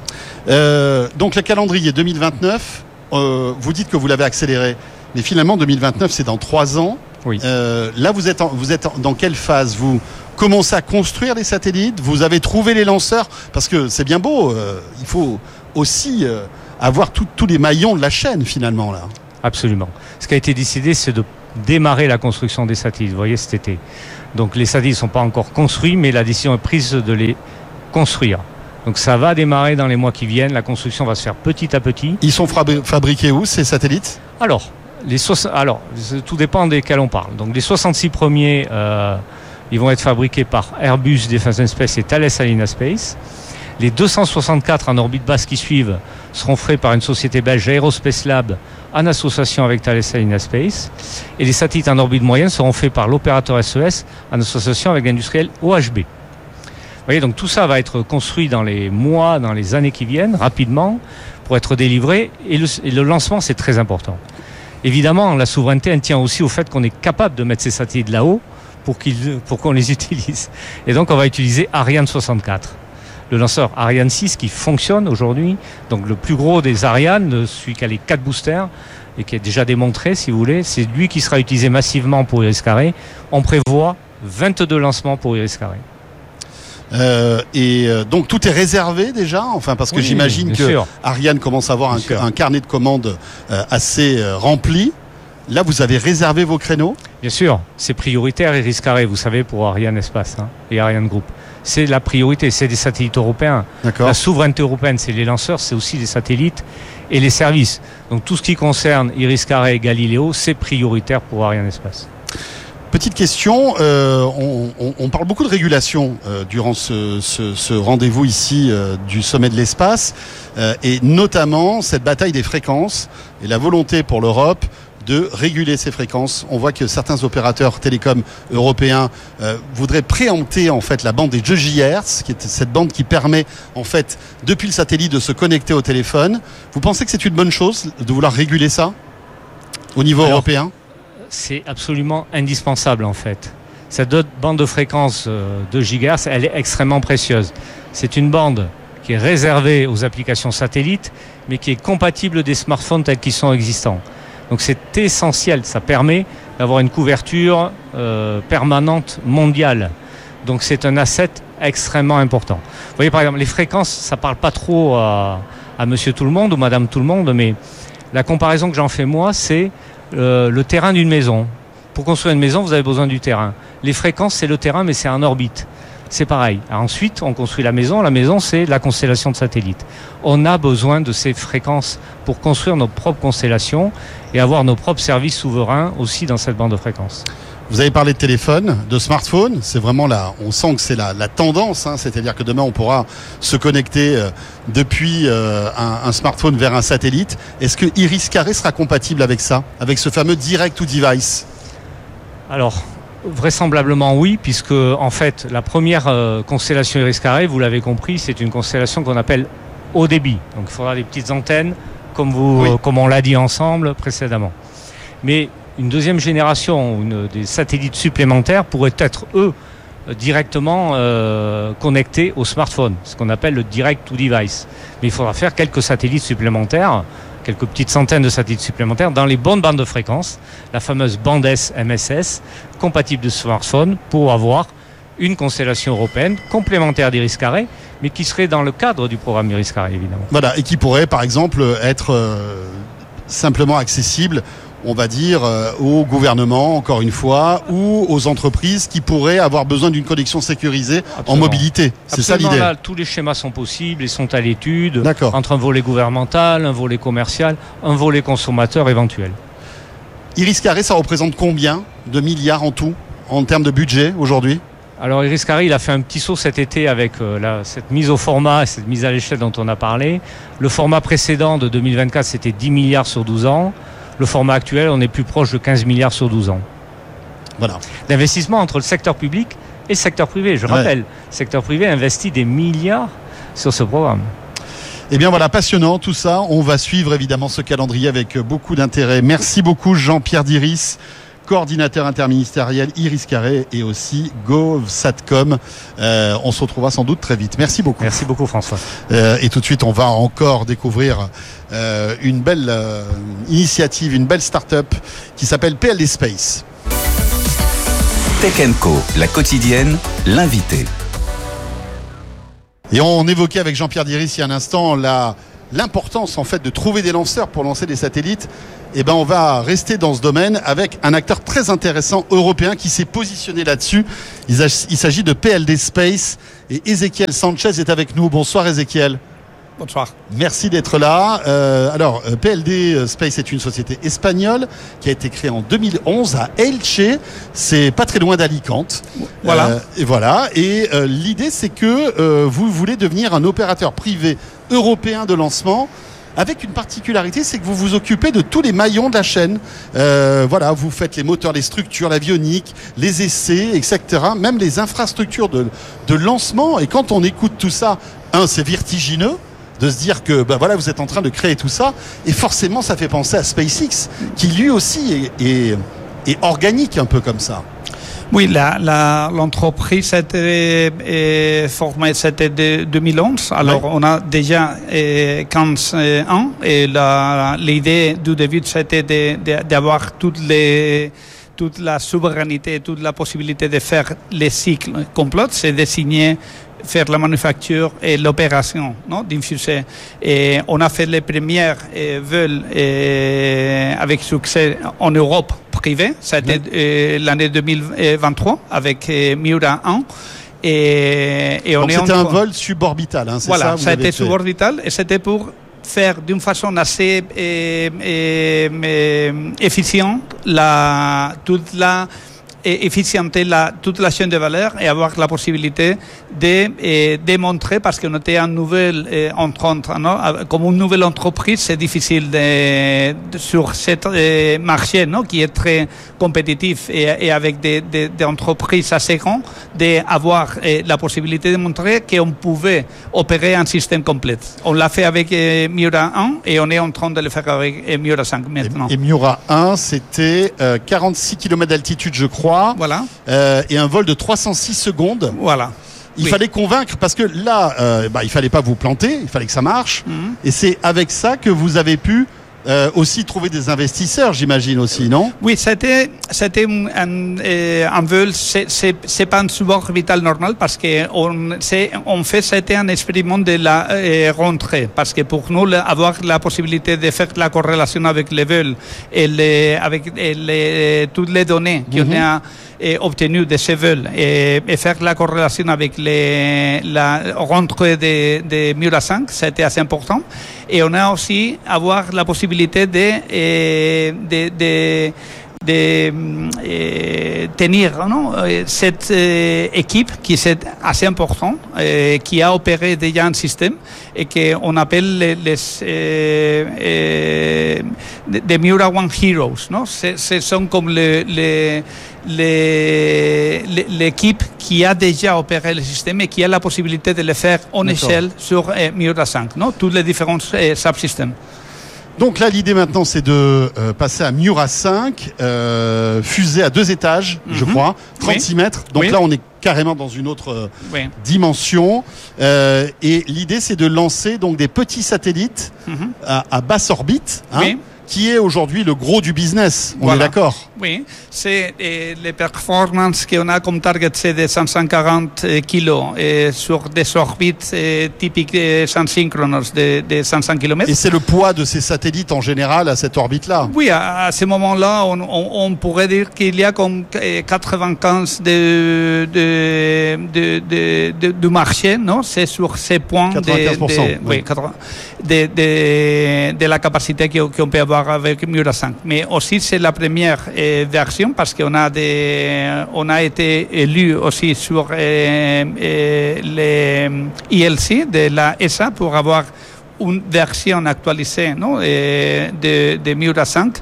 Euh, donc le calendrier deux mille vingt-neuf, euh, vous dites que vous l'avez accéléré, mais finalement deux mille vingt-neuf c'est dans trois ans. Oui. Euh, là vous êtes, en, vous êtes en, dans quelle phase? Vous commencez à construire les satellites? Vous avez trouvé les lanceurs? Parce que c'est bien beau, euh, il faut aussi euh, avoir tous les maillons de la chaîne finalement là. Absolument. Ce qui a été décidé, c'est de démarrer la construction des satellites, vous voyez, cet été. Donc les satellites ne sont pas encore construits, mais la décision est prise de les construire. Donc ça va démarrer dans les mois qui viennent, la construction va se faire petit à petit. Ils sont fabriqués où ces satellites? Alors, les so- alors, tout dépend desquels on parle. Donc les soixante-six premiers, euh, ils vont être fabriqués par Airbus Defence and Space et Thales Alenia Space. Les deux cent soixante-quatre en orbite basse qui suivent seront faits par une société belge, Aerospace Lab, en association avec Thales Alenia Space. Et les satellites en orbite moyenne seront faits par l'opérateur S E S en association avec l'industriel O H B. Vous voyez, donc tout ça va être construit dans les mois, dans les années qui viennent, rapidement, pour être délivré. Et le, et le lancement, c'est très important. Évidemment, la souveraineté, elle tient aussi au fait qu'on est capable de mettre ces satellites là-haut pour, qu'ils, pour qu'on les utilise. Et donc, on va utiliser Ariane soixante-quatre. Le lanceur Ariane six qui fonctionne aujourd'hui, donc le plus gros des Ariane, celui qui a les quatre boosters et qui est déjà démontré, si vous voulez, c'est lui qui sera utilisé massivement pour Iris-Carré. On prévoit vingt-deux lancements pour Iris-Carré. Euh, et euh, donc tout est réservé déjà, enfin parce que oui, j'imagine que sûr. Ariane commence à avoir un, un carnet de commandes euh, assez euh, rempli. Là, vous avez réservé vos créneaux? Bien sûr, c'est prioritaire Iris-Carré, vous savez, pour Ariane Espace hein, et Ariane Group. C'est la priorité, c'est des satellites européens. D'accord. La souveraineté européenne, c'est les lanceurs, c'est aussi les satellites et les services. Donc tout ce qui concerne Iris-Carré et Galileo, c'est prioritaire pour Ariane Espace. Petite question, euh, on, on, on parle beaucoup de régulation euh, durant ce, ce, ce rendez-vous ici euh, du sommet de l'espace, euh, et notamment cette bataille des fréquences et la volonté pour l'Europe de réguler ces fréquences. On voit que certains opérateurs télécoms européens euh, voudraient préempter en fait la bande des deux gigahertz, qui est cette bande qui permet en fait depuis le satellite de se connecter au téléphone. Vous pensez que c'est une bonne chose de vouloir réguler ça au niveau Alors, européen? C'est absolument indispensable en fait. Cette bande de fréquence euh, deux gigahertz, elle est extrêmement précieuse. C'est une bande qui est réservée aux applications satellites, mais qui est compatible des smartphones tels qu'ils sont existants. Donc c'est essentiel, ça permet d'avoir une couverture euh, permanente mondiale. Donc c'est un asset extrêmement important. Vous voyez par exemple, les fréquences, ça ne parle pas trop à, à monsieur tout le monde ou madame tout le monde, mais la comparaison que j'en fais moi, c'est euh, le terrain d'une maison. Pour construire une maison, vous avez besoin du terrain. Les fréquences, c'est le terrain, mais c'est en orbite. C'est pareil. Alors ensuite, on construit la maison. La maison, c'est la constellation de satellites. On a besoin de ces fréquences pour construire notre propre constellation et avoir nos propres services souverains aussi dans cette bande de fréquences. Vous avez parlé de téléphone, de smartphone. C'est vraiment là, on sent que c'est la, la tendance. Hein, c'est-à-dire que demain, on pourra se connecter euh, depuis euh, un, un smartphone vers un satellite. Est-ce que Iris-Carré sera compatible avec ça, avec ce fameux Direct to Device? Alors, vraisemblablement oui, puisque en fait la première euh, constellation Iris-Carré, vous l'avez compris, c'est une constellation qu'on appelle haut débit. Donc il faudra des petites antennes, comme, vous, oui. euh, comme on l'a dit ensemble précédemment. Mais une deuxième génération, une, des satellites supplémentaires pourraient être eux directement euh, connectés au smartphone, ce qu'on appelle le Direct to Device. Mais il faudra faire quelques satellites supplémentaires, quelques petites centaines de satellites supplémentaires dans les bonnes bandes de fréquences, la fameuse bande S M S S, compatible de smartphone, pour avoir une constellation européenne complémentaire d'Iris-Carré, mais qui serait dans le cadre du programme Iris-Carré, évidemment. Voilà, et qui pourrait, par exemple, être euh, simplement accessible, on va dire, euh, au gouvernement, encore une fois, ou aux entreprises qui pourraient avoir besoin d'une connexion sécurisée Absolument. En mobilité. C'est Absolument, ça l'idée. Là, tous les schémas sont possibles et sont à l'étude, D'accord. entre un volet gouvernemental, un volet commercial, un volet consommateur éventuel. Iris-Carré, ça représente combien de milliards en tout, en termes de budget aujourd'hui ? Alors Iris-Carré, il a fait un petit saut cet été avec euh, la, cette mise au format, cette mise à l'échelle dont on a parlé. Le format précédent de deux mille vingt-quatre, c'était dix milliards sur douze ans. Le format actuel, on est plus proche de quinze milliards sur douze ans. Voilà. L'investissement entre le secteur public et le secteur privé. Je rappelle, ouais. Le secteur privé investit des milliards sur ce programme. Eh bien voilà, passionnant tout ça. On va suivre évidemment ce calendrier avec beaucoup d'intérêt. Merci beaucoup Jean-Pierre Diris, coordinateur interministériel Iris Carré et aussi GovSatcom. Euh, on se retrouvera sans doute très vite. Merci beaucoup. Merci beaucoup François. Euh, et tout de suite, on va encore découvrir euh, une belle euh, initiative, une belle start-up qui s'appelle P L D Space. Tech and Co, la quotidienne, l'invité. Et on évoquait avec Jean-Pierre Diris il y a un instant la, l'importance en fait de trouver des lanceurs pour lancer des satellites. Et ben on va rester dans ce domaine avec un acteur très intéressant européen qui s'est positionné là-dessus. Il, il s'agit de P L D Space et Ezequiel Sanchez est avec nous. Bonsoir Ezequiel. Bonsoir. Merci d'être là. Euh, alors, P L D Space est une société espagnole qui a été créée en deux mille onze à Elche. C'est pas très loin d'Alicante. Voilà. Euh, et voilà. Et euh, l'idée, c'est que euh, vous voulez devenir un opérateur privé européen de lancement. Avec une particularité, c'est que vous vous occupez de tous les maillons de la chaîne. Euh, voilà, vous faites les moteurs, les structures, l'avionique, les essais, et cetera. Même les infrastructures de, de lancement. Et quand on écoute tout ça, un, c'est vertigineux de se dire que ben voilà, vous êtes en train de créer tout ça. Et forcément, ça fait penser à SpaceX, qui lui aussi est, est, est organique un peu comme ça. Oui, la, la, l'entreprise a été euh, formée, c'était de deux mille onze. Alors, ouais. On a déjà euh, quinze ans. Et la, l'idée du début, c'était de, de, d'avoir toutes les, toute la souveraineté, toute la possibilité de faire les cycles complets. C'est de signer, faire la manufacture et l'opération, non, d'une fusée. Et on a fait les premiers euh, vols euh, avec succès en Europe privée. C'était euh, l'année deux mille vingt-trois avec euh, Miura un. Et, et on Donc est c'était en... un vol suborbital, hein, c'est voilà, ça? Voilà, c'était suborbital et c'était pour faire d'une façon assez euh, euh, euh, efficiente la, toute la et efficienter la, toute la chaîne de valeur et avoir la possibilité de eh, démontrer, parce qu'on était en nouvelle eh, entrante, non? Comme une nouvelle entreprise, c'est difficile de, de, sur ce eh, marché, non? Qui est très compétitif et, et avec des, des, des entreprises assez grandes, d'avoir eh, la possibilité de montrer qu'on pouvait opérer un système complet. On l'a fait avec eh, Miura un et on est en train de le faire avec eh, Miura cinq maintenant. Et, et Miura un, c'était euh, quarante-six kilomètres d'altitude, je crois. Voilà. Euh, et un vol de trois cent six secondes. Voilà. Il oui. fallait convaincre, parce que là, euh, bah, il fallait pas vous planter, il fallait que ça marche. Mm-hmm. Et c'est avec ça que vous avez pu euh, aussi trouver des investisseurs, j'imagine aussi, non? Oui, c'était c'était un, un, un vol, c'est c'est c'est pas un suborbital normal parce que on c'est on fait c'était un expériment de la euh, rentrée, parce que pour nous avoir la possibilité de faire la corrélation avec les vols et les avec et les toutes les données qu'on mm-hmm. a et obtenu de ces vols et, et faire la corrélation avec les, la rentrée de, de Miura cinq, c'était assez important. Et on a aussi avoir la possibilité de, de, de, de, de tenir non, cette euh, équipe qui est assez importante, euh, qui a opéré déjà un système et qu'on appelle les, les euh, euh, de Miura One Heroes. Non? Ce, ce sont comme les, les Les, l'équipe qui a déjà opéré le système et qui a la possibilité de le faire en D'accord. échelle sur euh, Miura cinq, non? Tous les différents euh, subsystèmes. Donc là, l'idée maintenant, c'est de euh, passer à Miura cinq, euh, fusée à deux étages, mm-hmm. je crois, trente-six oui. mètres. Donc oui. là, on est carrément dans une autre euh, oui. dimension. Euh, et l'idée, c'est de lancer donc des petits satellites mm-hmm. à, à basse orbite. Hein, oui. Qui est aujourd'hui le gros du business, on voilà. est d'accord? Oui, c'est eh, les performances qu'on a comme target, c'est de cent quarante eh, kilos et sur des orbites eh, typiques eh, synchrones de, de cinq cents kilomètres. Et c'est le poids de ces satellites en général à cette orbite-là? Oui, à, à ce moment-là, on, on, on pourrait dire qu'il y a comme quatre-vingt-quinze de, de, de, de, de, du marché, non? C'est sur ces points quatre-vingt-quinze pour cent, de, de, oui. de, de, de la capacité qu'on peut avoir avec Miura cinq. Mais aussi, c'est la première eh, version parce qu'on a, des, on a été élu aussi sur eh, eh, les I L C de la E S A pour avoir une version actualisée, non, eh, de, de Miura cinq.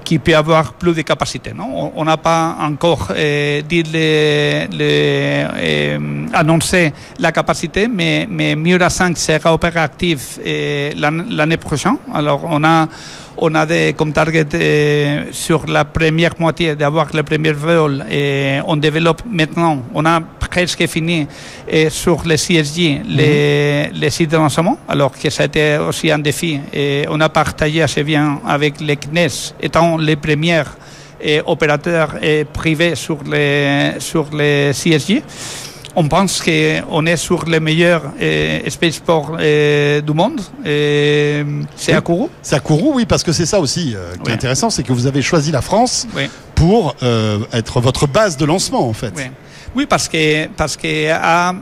qui peut avoir plus de capacité. Non, on n'a pas encore euh, dit les, les, euh, annoncé la capacité, mais, mais Miura cinq sera opératif euh, l'année prochaine. Alors on a On a des, comme target euh, sur la première moitié d'avoir le premier vol et on développe maintenant, on a presque fini euh, sur le C S G les, mm-hmm. les sites de lancement, alors que ça a été aussi un défi et on a partagé assez bien avec les C N E S étant les premiers euh, opérateurs euh, privés sur les, sur les C S G. On pense qu'on est sur les meilleurs euh, spaceports euh, du monde. Euh, c'est oui. à Kourou. C'est à Kourou, oui, parce que c'est ça aussi euh, qui oui. est intéressant, c'est que vous avez choisi la France oui. pour euh, être votre base de lancement, en fait. Oui. Oui, parce que parce que a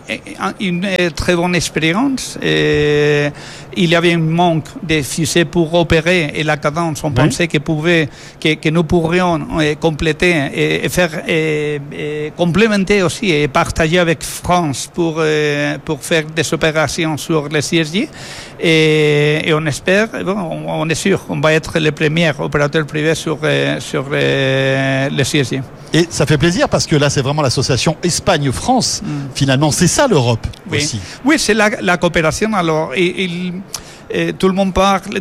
une très bonne expérience. Et il y avait un manque de fusées pour opérer et la cadence. On oui. pensait que pouvait que, que nous pourrions compléter et, et faire et, et complémenter aussi et partager avec France pour pour faire des opérations sur le C S G. Et, et on espère, bon, on, on est sûr, on va être le premier opérateur privé sur sur le, le C S G. Et ça fait plaisir parce que là, c'est vraiment l'association Espagne-France. Mm. Finalement, c'est ça l'Europe oui. aussi. Oui, c'est la, la coopération. Alors, il, il, eh, tout le monde parle de,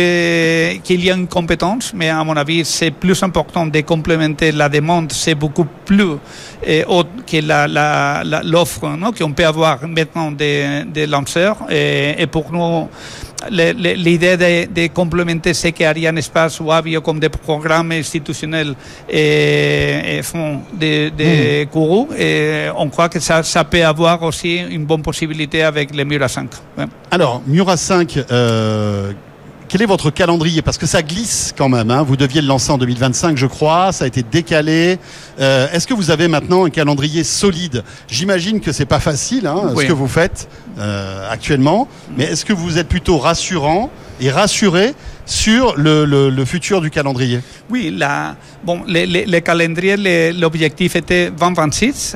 de, qu'il y a une compétence, mais à mon avis, c'est plus important de complémenter la demande. C'est beaucoup plus eh, haute que la, la, la, l'offre non, qu'on peut avoir maintenant des, des lanceurs. Et, et pour nous, l'idée de, de complémenter ce qu'Ariane Espace ou Avio comme des programmes institutionnels et, et font de, de mmh. Kourou, et on croit que ça, ça peut avoir aussi une bonne possibilité avec le Miura cinq. Ouais. Alors, Miura cinq, euh, quel est votre calendrier? Parce que ça glisse quand même, hein. Vous deviez le lancer en deux mille vingt-cinq, je crois, ça a été décalé. Euh, est-ce que vous avez maintenant un calendrier solide? J'imagine que c'est pas facile, hein, oui. ce que vous faites euh, actuellement, mais est-ce que vous êtes plutôt rassurant et rassuré sur le, le, le futur du calendrier? Oui, la, bon, le, le, le calendrier, le, l'objectif était vingt vingt-six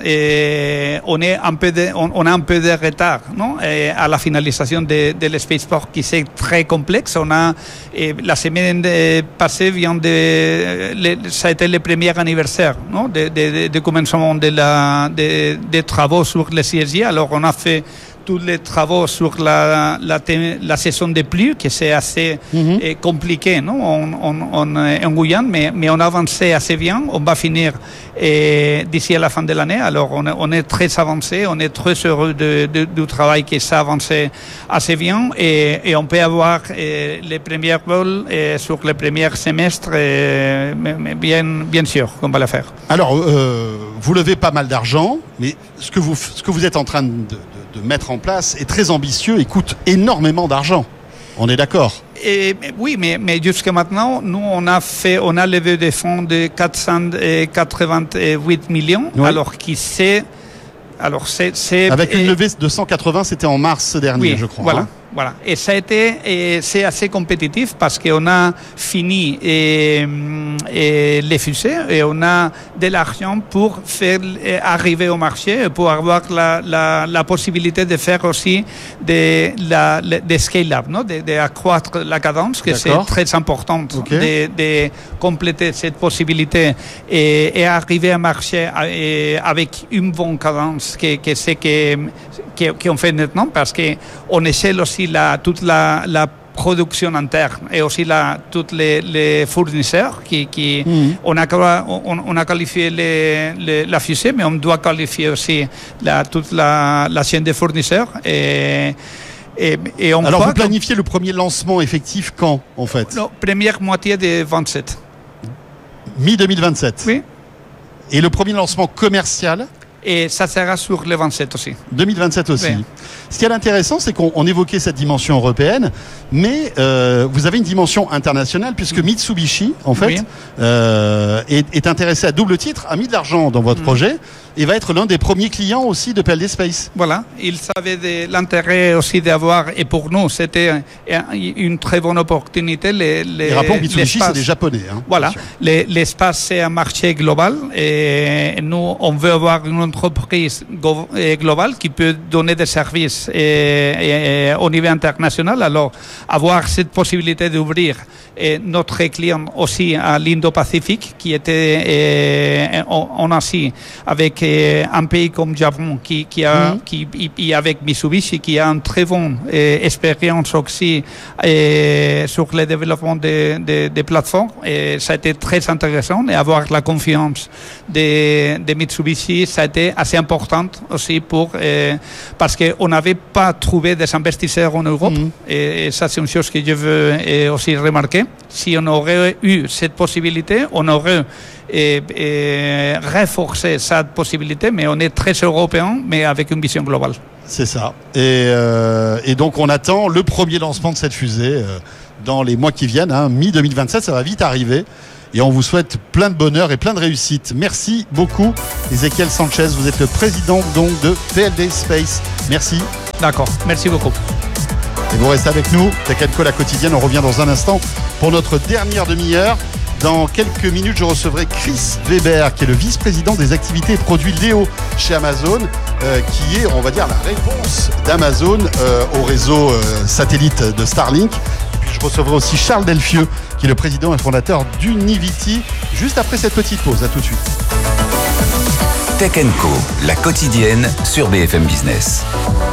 et on, est un peu de, on, on a un peu de retard non, et à la finalisation de, de l'espaceport qui c'est très complexe. On a, et la semaine de, passée vient de, le, ça a été le premier anniversaire non, de, de, de, de commencement de la, de, de travaux sur le C S G. Alors on a fait tous les travaux sur la, la, la saison des pluies, que c'est assez mm-hmm. eh, compliqué non en, en, en, en Guyane, mais, mais on a avancé assez bien. On va finir eh, d'ici à la fin de l'année. Alors on, on est très avancé, on est très heureux de, de, du travail qui s'est avancé assez bien et, et on peut avoir eh, les premiers vols eh, sur le premier semestre, eh, mais bien, bien sûr qu'on va le faire. Alors, euh, vous levez pas mal d'argent, mais ce que vous, ce que vous êtes en train de, de de mettre en place est très ambitieux et coûte énormément d'argent. On est d'accord? Et, oui, mais, mais jusqu'à maintenant, nous, on a fait, on a levé des fonds de quatre cent quatre-vingt-huit millions, oui. alors qui c'est, alors c'est, c'est avec une et, levée de cent quatre-vingts, c'était en mars dernier, oui, je crois. Voilà. Hein. Voilà. Et ça a été, et c'est assez compétitif parce qu'on a fini et, et les fusées et on a de l'argent pour faire arriver au marché, pour avoir la, la, la possibilité de faire aussi des, la, des scale-up, non? de, de accroître la cadence, que D'accord. c'est très important okay. de, de compléter cette possibilité et, et arriver au marché avec une bonne cadence, que, que c'est que, que, qu'on fait maintenant parce qu'on essaie aussi La, toute la, la production interne et aussi la, tous les, les fournisseurs qui, qui mmh. on, a, on, on a qualifié les, les, la fusée, mais on doit qualifier aussi la, toute la, la chaîne de fournisseurs. Et, et, et on Alors vous planifiez le premier lancement effectif quand en fait? La première moitié de vingt-sept. mi deux mille vingt-sept. Oui. Et le premier lancement commercial? Et ça sera sur le vingt-sept aussi. deux mille vingt-sept aussi. Oui. Ce qui est intéressant, c'est qu'on on évoquait cette dimension européenne, mais euh, vous avez une dimension internationale, puisque Mitsubishi, en fait, oui. euh, est, est intéressé à double titre, a mis de l'argent dans votre mmh. projet, et va être l'un des premiers clients aussi de P L D Space. Voilà, il savait de l'intérêt aussi d'avoir, et pour nous, c'était une très bonne opportunité. Les, les, et rappelons que Mitsubishi, c'est des Japonais. Hein, voilà, les, l'espace, c'est un marché global, et nous, on veut avoir une entreprise globale qui peut donner des services services et, et, au niveau international. Alors, avoir cette possibilité d'ouvrir et notre client aussi à l'Indo-Pacifique, qui était euh, en, en Asie, avec euh, un pays comme Japon, qui, qui a, mm-hmm. qui, et avec Mitsubishi, qui a une très bonne euh, expérience aussi euh, sur le développement des de, de plateformes. Et ça a été très intéressant, et avoir la confiance de, de Mitsubishi, ça a été assez important aussi pour, euh, parce qu'on n'avait pas trouvé des investisseurs en Europe, mm-hmm. et, et ça c'est une chose que je veux euh, aussi remarquer. Si on aurait eu cette possibilité, on aurait et, et renforcé cette possibilité, mais on est très européen, mais avec une vision globale. C'est ça. Et, euh, et donc on attend le premier lancement de cette fusée euh, dans les mois qui viennent, hein, mi deux mille vingt-sept, ça va vite arriver. Et on vous souhaite plein de bonheur et plein de réussite. Merci beaucoup, Ezequiel Sanchez. Vous êtes le président donc de P L D Space. Merci. D'accord. Merci beaucoup. Et vous restez avec nous. Tech and Co, la quotidienne. On revient dans un instant pour notre dernière demi-heure. Dans quelques minutes, je recevrai Chris Weber, qui est le vice-président des activités et produits Léo chez Amazon, euh, qui est, on va dire, la réponse d'Amazon euh, au réseau euh, satellite de Starlink. Et puis, je recevrai aussi Charles Delfieux, qui est le président et fondateur d'Univity, juste après cette petite pause. À tout de suite. Tech and Co, la quotidienne sur B F M Business.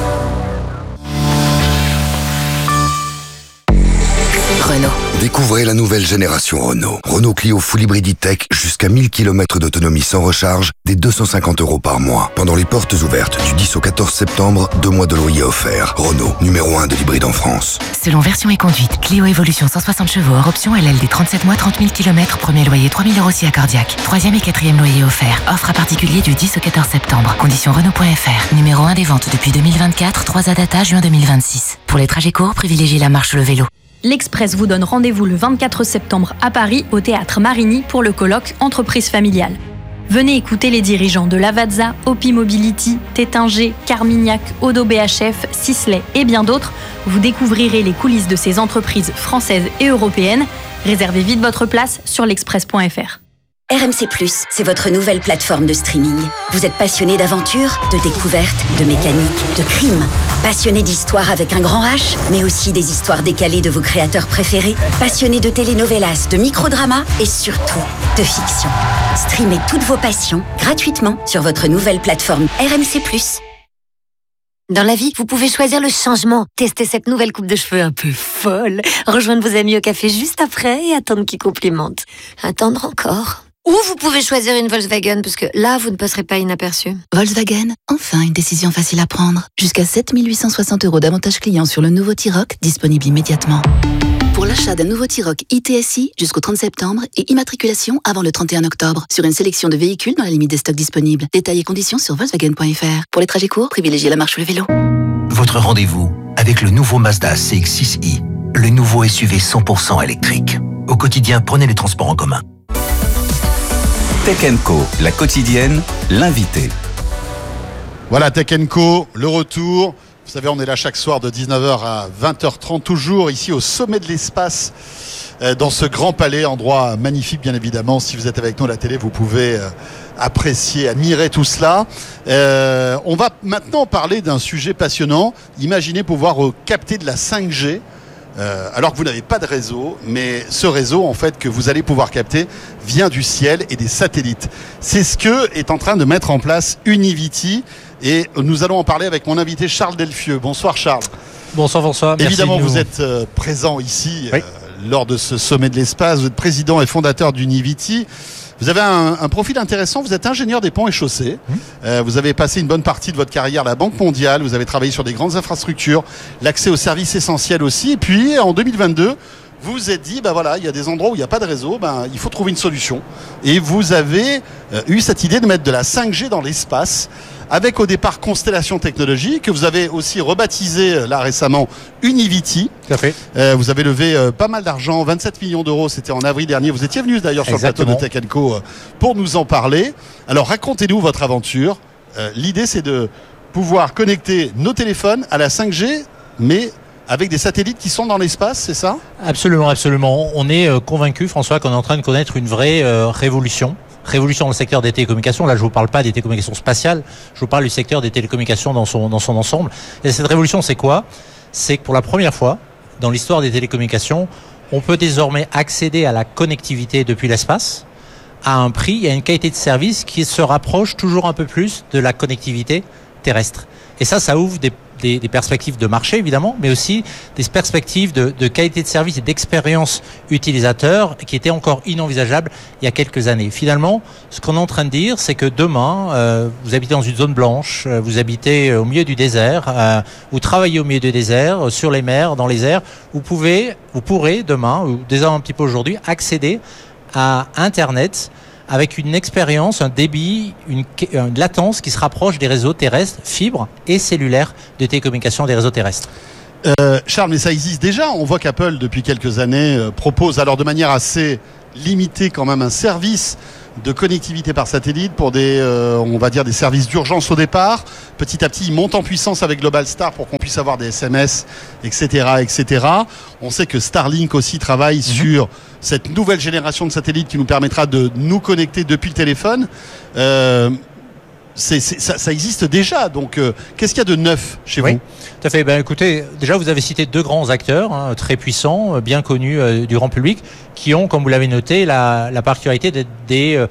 Renault. Découvrez la nouvelle génération Renault. Renault Clio Full Hybrid E-Tech jusqu'à mille kilomètres d'autonomie sans recharge, dès deux cent cinquante euros par mois. Pendant les portes ouvertes du dix au quatorze septembre, deux mois de loyer offerts. Renault, numéro un de l'hybride en France. Selon version et conduite, Clio Evolution cent soixante chevaux hors option L L D trente-sept mois, trente mille kilomètres, premier loyer trois mille euros si accordiaque. Troisième et quatrième loyer offert. Offre à particulier du dix au quatorze septembre. Conditions Renault point F R. Numéro un des ventes depuis deux mille vingt-quatre, trois A data juin deux mille vingt-six. Pour les trajets courts, privilégiez la marche ou le vélo. L'Express vous donne rendez-vous le vingt-quatre septembre à Paris au théâtre Marigny pour le colloque Entreprise familiale. Venez écouter les dirigeants de Lavazza, Opi Mobility, Tétinger, Carmignac, Odo B H F, Sisley et bien d'autres. Vous découvrirez les coulisses de ces entreprises françaises et européennes. Réservez vite votre place sur l'express point F R. R M C plus, c'est votre nouvelle plateforme de streaming. Vous êtes passionné d'aventure, de découverte, de mécanique, de crime. Passionné d'histoire avec un grand H, mais aussi des histoires décalées de vos créateurs préférés. Passionné de telenovelas, de microdramas et surtout de fiction. Streamez toutes vos passions gratuitement sur votre nouvelle plateforme R M C plus. Dans la vie, vous pouvez choisir le changement. Tester cette nouvelle coupe de cheveux un peu folle. Rejoindre vos amis au café juste après et attendre qu'ils complimentent. Attendre encore. Ou vous pouvez choisir une Volkswagen, parce que là, vous ne passerez pas inaperçu. Volkswagen, enfin une décision facile à prendre. Jusqu'à sept mille huit cent soixante euros d'avantages clients sur le nouveau T-Roc, disponible immédiatement. Pour l'achat d'un nouveau T-Roc I T S I jusqu'au trente septembre et immatriculation avant le trente et un octobre, sur une sélection de véhicules dans la limite des stocks disponibles. Détails et conditions sur Volkswagen point F R. Pour les trajets courts, privilégiez la marche ou le vélo. Votre rendez-vous avec le nouveau Mazda C X six i, le nouveau S U V cent pour cent électrique. Au quotidien, prenez les transports en commun. Tech and Co, la quotidienne, l'invité. Voilà, Tech and Co, le retour. Vous savez, on est là chaque soir de dix-neuf heures à vingt heures trente, toujours ici au sommet de l'espace, euh, dans ce grand palais, endroit magnifique bien évidemment. Si vous êtes avec nous à la télé, vous pouvez euh, apprécier, admirer tout cela. Euh, on va maintenant parler d'un sujet passionnant. Imaginez pouvoir euh, capter de la cinq G. Euh, alors que vous n'avez pas de réseau, mais ce réseau en fait que vous allez pouvoir capter vient du ciel et des satellites. C'est ce que est en train de mettre en place Univity, et nous allons en parler avec mon invité Charles Delfieux. Bonsoir Charles. Bonsoir François. Merci. Évidemment, de vous nous... êtes euh, présent ici oui. euh, lors de ce sommet de l'espace. Vous êtes président et fondateur d'Univity. Vous avez un, un profil intéressant, vous êtes ingénieur des ponts et chaussées, mmh. euh, vous avez passé une bonne partie de votre carrière à la Banque mondiale, vous avez travaillé sur des grandes infrastructures, l'accès aux services essentiels aussi, et puis en deux mille vingt-deux, vous vous êtes dit, bah voilà, il y a des endroits où il n'y a pas de réseau, bah, il faut trouver une solution. Et vous avez euh, eu cette idée de mettre de la cinq G dans l'espace, avec au départ Constellation Technologies, que vous avez aussi rebaptisé euh, là récemment Univity. Tout à fait. Euh, vous avez levé euh, pas mal d'argent, vingt-sept millions d'euros, c'était en avril dernier. Vous étiez venu d'ailleurs sur Exactement. le plateau de Tech and Co euh, pour nous en parler. Alors racontez-nous votre aventure. Euh, l'idée c'est de pouvoir connecter nos téléphones à la cinq G, mais avec des satellites qui sont dans l'espace, c'est ça ? Absolument, absolument. On est euh, convaincu, François, qu'on est en train de connaître une vraie euh, révolution. révolution dans le secteur des télécommunications. Là, je vous parle pas des télécommunications spatiales, je vous parle du secteur des télécommunications dans son, dans son ensemble. Et cette révolution, c'est quoi? C'est que pour la première fois, dans l'histoire des télécommunications, on peut désormais accéder à la connectivité depuis l'espace à un prix et à une qualité de service qui se rapproche toujours un peu plus de la connectivité terrestre. Et ça, ça ouvre des, des, des perspectives de marché, évidemment, mais aussi des perspectives de, de qualité de service et d'expérience utilisateur qui étaient encore inenvisageables il y a quelques années. Finalement, ce qu'on est en train de dire, c'est que demain, euh, vous habitez dans une zone blanche, euh, vous habitez au milieu du désert, euh, vous travaillez au milieu du désert, euh, sur les mers, dans les airs, vous pouvez, vous pourrez demain, ou déjà un petit peu aujourd'hui, accéder à Internet avec une expérience, un débit, une, une latence qui se rapproche des réseaux terrestres, fibres et cellulaires de télécommunications des réseaux terrestres. Euh, Charles, mais ça existe déjà. On voit qu'Apple, depuis quelques années, euh, propose, alors de manière assez limitée quand même, un service de connectivité par satellite pour des, euh, on va dire, des services d'urgence au départ. Petit à petit, ils montent en puissance avec Globalstar pour qu'on puisse avoir des S M S, et cetera, et cetera. On sait que Starlink aussi travaille mmh. sur cette nouvelle génération de satellites qui nous permettra de nous connecter depuis le téléphone. Euh, c'est, c'est, ça, ça existe déjà. Donc, euh, qu'est-ce qu'il y a de neuf chez oui, vous? Tout à fait. Ben, écoutez, déjà, vous avez cité deux grands acteurs, hein, très puissants, bien connus euh, du grand public, qui ont, comme vous l'avez noté, la, la particularité d'être des, euh,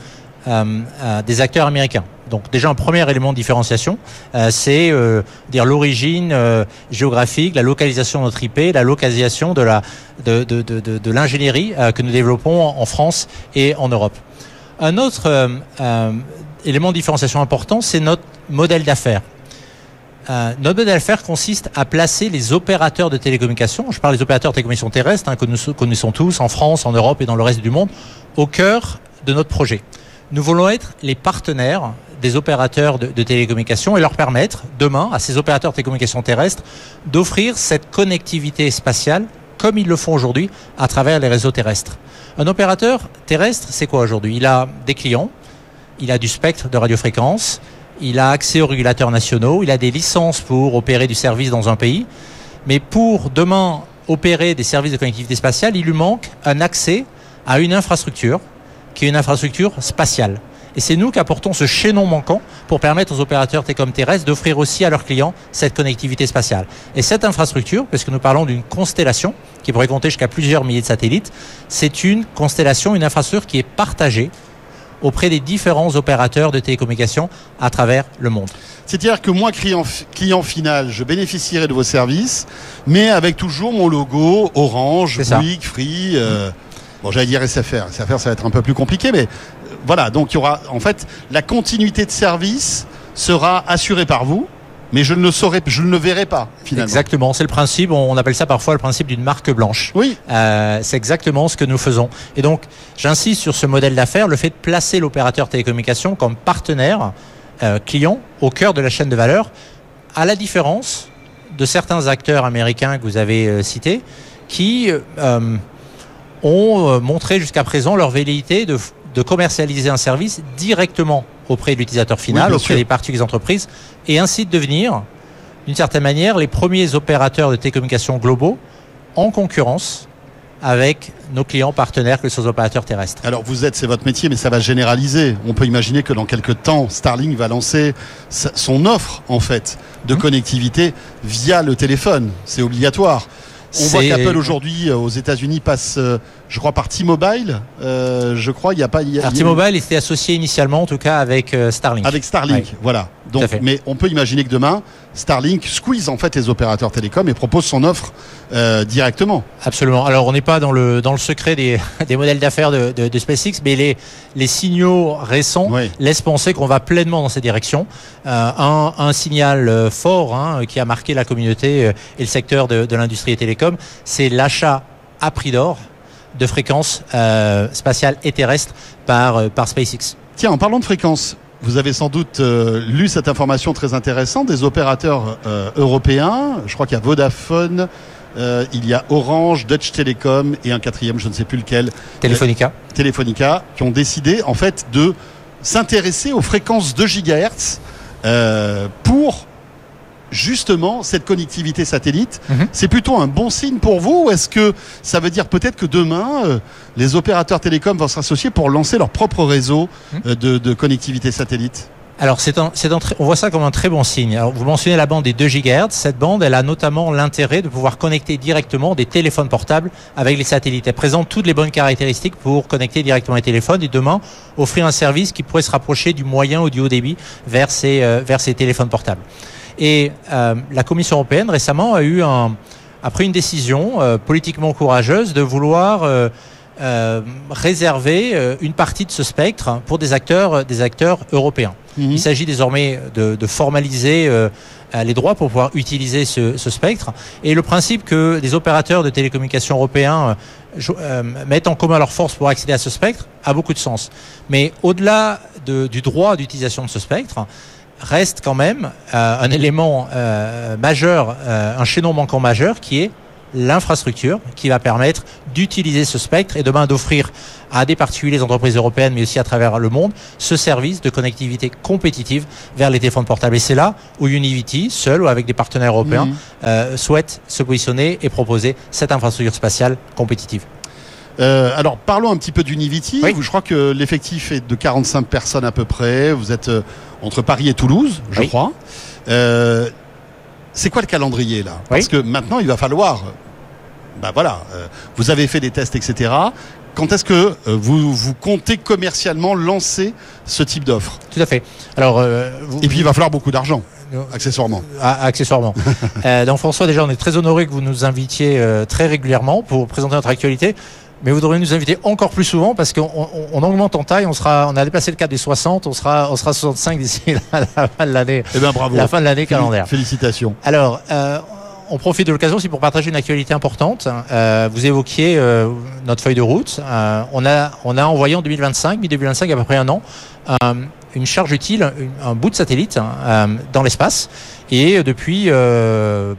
euh, des acteurs américains. Donc déjà un premier élément de différenciation, euh, c'est euh, dire l'origine euh, géographique, la localisation de notre I P, la localisation de la de de de, de, de l'ingénierie euh, que nous développons en France et en Europe. Un autre euh, euh, élément de différenciation important, c'est notre modèle d'affaires. Euh, notre modèle d'affaires consiste à placer les opérateurs de télécommunications, je parle des opérateurs de télécommunications terrestres, hein, que nous connaissons tous en France, en Europe et dans le reste du monde, au cœur de notre projet. Nous voulons être les partenaires des opérateurs de, de télécommunications et leur permettre, demain, à ces opérateurs de télécommunications terrestres, d'offrir cette connectivité spatiale, comme ils le font aujourd'hui, à travers les réseaux terrestres. Un opérateur terrestre, c'est quoi aujourd'hui? Il a des clients, il a du spectre de radiofréquence, il a accès aux régulateurs nationaux, il a des licences pour opérer du service dans un pays. Mais pour, demain, opérer des services de connectivité spatiale, il lui manque un accès à une infrastructure, qui est une infrastructure spatiale. Et c'est nous qui apportons ce chaînon manquant pour permettre aux opérateurs télécoms terrestres d'offrir aussi à leurs clients cette connectivité spatiale. Et cette infrastructure, parce que nous parlons d'une constellation qui pourrait compter jusqu'à plusieurs milliers de satellites, c'est une constellation, une infrastructure qui est partagée auprès des différents opérateurs de télécommunications à travers le monde. C'est-à-dire que moi, client, client final, je bénéficierai de vos services, mais avec toujours mon logo Orange, Bouygues, Free... Euh, bon, j'allais dire S F R. S F R, ça va être un peu plus compliqué, mais voilà. Donc, il y aura, en fait, la continuité de service sera assurée par vous, mais je ne le saurai, je ne le verrai pas, finalement. Exactement. C'est le principe, on appelle ça parfois le principe d'une marque blanche. Oui. Euh, c'est exactement ce que nous faisons. Et donc, j'insiste sur ce modèle d'affaires, le fait de placer l'opérateur télécommunication comme partenaire, euh, client, au cœur de la chaîne de valeur, à la différence de certains acteurs américains que vous avez euh, cités, qui, euh, ont montré jusqu'à présent leur velléité de, de commercialiser un service directement auprès de l'utilisateur final, oui, auprès sûr. des particuliers entreprises, et ainsi de devenir, d'une certaine manière, les premiers opérateurs de télécommunications globaux en concurrence avec nos clients partenaires que sont les opérateurs terrestres. Alors vous êtes, c'est votre métier, mais ça va généraliser. On peut imaginer que dans quelques temps, Starlink va lancer sa, son offre, en fait, de mmh. connectivité via le téléphone. C'est obligatoire. On c'est... voit qu'Apple aujourd'hui aux États-Unis passe, euh, je crois, par T-Mobile. Euh, je crois, il n'y a pas. Y a, Alors, y a... T-Mobile était associé initialement, en tout cas, avec euh, Starlink. Avec Starlink, ouais. Voilà. Donc, mais on peut imaginer que demain, Starlink squeeze en fait les opérateurs télécoms et propose son offre euh, directement. Absolument. Alors, on n'est pas dans le dans le secret des, des modèles d'affaires de, de, de SpaceX, mais les les signaux récents oui. laissent penser qu'on va pleinement dans cette direction. Euh, un, un signal fort hein, qui a marqué la communauté et le secteur de, de l'industrie des télécoms, c'est l'achat à prix d'or de fréquences euh, spatiales et terrestres par euh, par SpaceX. Tiens, en parlant de fréquences. Vous avez sans doute euh, lu cette information très intéressante des opérateurs euh, européens. Je crois qu'il y a Vodafone, euh, il y a Orange, Deutsche Telekom et un quatrième, je ne sais plus lequel. Telefonica. Euh, Telefonica, qui ont décidé en fait de s'intéresser aux fréquences deux gigahertz euh, pour justement, cette connectivité satellite, mm-hmm. c'est plutôt un bon signe pour vous ou est-ce que ça veut dire peut-être que demain, euh, les opérateurs télécoms vont s'associer pour lancer leur propre réseau euh, de, de connectivité satellite ? Alors, c'est un, c'est un, on voit ça comme un très bon signe. Alors, vous mentionnez la bande des deux gigahertz. Cette bande, elle a notamment l'intérêt de pouvoir connecter directement des téléphones portables avec les satellites. Elle présente toutes les bonnes caractéristiques pour connecter directement les téléphones et demain offrir un service qui pourrait se rapprocher du moyen ou du haut débit vers ces, euh, vers ces téléphones portables. Et euh, la Commission européenne récemment a eu un, a pris une décision euh, politiquement courageuse de vouloir euh, euh, réserver euh, une partie de ce spectre pour des acteurs, des acteurs européens. Mmh. Il s'agit désormais de, de formaliser euh, les droits pour pouvoir utiliser ce, ce spectre. Et le principe que des opérateurs de télécommunications européens euh, euh, mettent en commun leurs forces pour accéder à ce spectre a beaucoup de sens. Mais au-delà de, du droit d'utilisation de ce spectre, reste quand même euh, un élément euh, majeur, euh, un chaînon manquant majeur qui est l'infrastructure qui va permettre d'utiliser ce spectre et demain d'offrir à des particuliers, des entreprises européennes, mais aussi à travers le monde, ce service de connectivité compétitive vers les téléphones portables. Et c'est là où Univity, seul ou avec des partenaires européens, mmh. euh, souhaite se positionner et proposer cette infrastructure spatiale compétitive. Euh, alors parlons un petit peu d'Univity. Oui. Je crois que l'effectif est de quarante-cinq personnes à peu près. Vous êtes euh, entre Paris et Toulouse, je oui. crois. Euh, c'est quoi le calendrier là ? Parce oui. que maintenant il va falloir. Ben voilà, euh, vous avez fait des tests, et cetera. Quand est-ce que euh, vous, vous comptez commercialement lancer ce type d'offre ? Tout à fait. Alors, euh, vous, et puis il va falloir beaucoup d'argent. Accessoirement. Ah, accessoirement. euh, donc François, déjà, on est très honoré que vous nous invitiez euh, très régulièrement pour présenter notre actualité. Mais vous devriez nous inviter encore plus souvent parce qu'on on, on augmente en taille. On sera, on a dépassé le cap des soixante. On sera, on sera soixante-cinq d'ici la, la fin de l'année. Eh ben bravo. La fin de l'année calendaire. Félicitations. Alors. Euh, On profite de l'occasion aussi pour partager une actualité importante. Euh, vous évoquiez euh, notre feuille de route. Euh, on a, on a envoyé en deux mille vingt-cinq, mi-deux mille vingt-cinq, à peu près un an, euh, une charge utile, une, un bout de satellite euh, dans l'espace. Et depuis euh,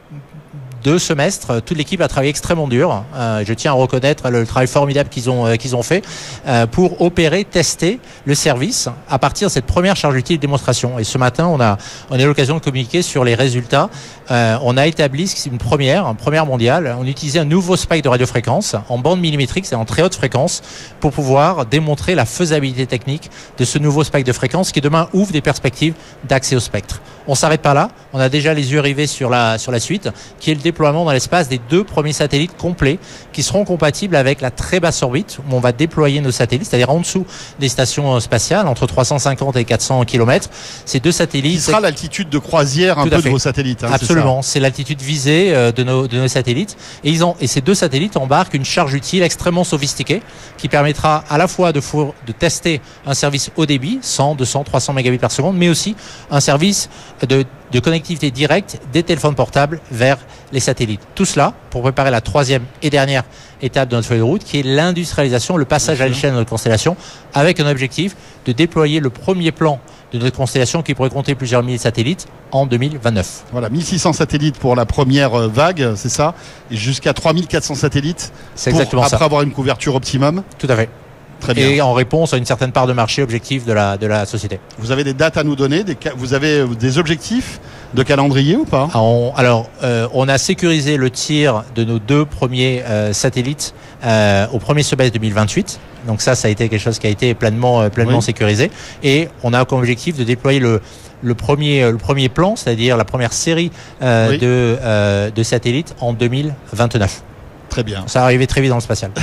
deux semestres, toute l'équipe a travaillé extrêmement dur. Euh, je tiens à reconnaître le travail formidable qu'ils ont, euh, qu'ils ont fait euh, pour opérer, tester le service à partir de cette première charge utile démonstration. Et ce matin, on a, on a eu l'occasion de communiquer sur les résultats. Euh, on a établi, c'est une première, une première mondiale, on utilisait un nouveau spectre de radiofréquence en bande millimétrique, c'est en très haute fréquence, pour pouvoir démontrer la faisabilité technique de ce nouveau spectre de fréquence qui demain ouvre des perspectives d'accès au spectre. On s'arrête pas là, on a déjà les yeux rivés sur la, sur la suite, qui est le déploiement dans l'espace des deux premiers satellites complets qui seront compatibles avec la très basse orbite où on va déployer nos satellites, c'est-à-dire en dessous des stations spatiales, entre trois cent cinquante et quatre cents kilomètres. Ces deux satellites... Qui sera l'altitude de croisière un peu de vos satellites. Hein, absolument, c'est, c'est l'altitude visée euh, de, nos, de nos satellites. Et, ils ont, et ces deux satellites embarquent une charge utile extrêmement sophistiquée qui permettra à la fois de, four, de tester un service haut débit, cent, deux cents, trois cents mégabits par seconde, mais aussi un service de, de connectivité directe des téléphones portables vers les satellites. Tout cela pour préparer la troisième et dernière étape de notre feuille de route, qui est l'industrialisation, le passage à l'échelle de notre constellation, avec un objectif de déployer le premier plan de notre constellation qui pourrait compter plusieurs milliers de satellites en deux mille vingt-neuf. Voilà, mille six cents satellites pour la première vague, c'est ça, et jusqu'à trois mille quatre cents satellites c'est pour, exactement après ça. avoir une couverture optimum. Tout à fait. Très bien. Et en réponse à une certaine part de marché objectif de la, de la société. Vous avez des dates à nous donner, des, vous avez des objectifs de calendrier ou pas ? on, Alors, euh, on a sécurisé le tir de nos deux premiers euh, satellites euh, au premier semestre deux mille vingt-huit. Donc ça, ça a été quelque chose qui a été pleinement, euh, pleinement oui. sécurisé. Et on a comme objectif de déployer le, le, premier, le premier plan, c'est-à-dire la première série euh, oui. de, euh, de satellites en deux mille vingt-neuf. Très bien. Ça va arriver très vite dans le spatial.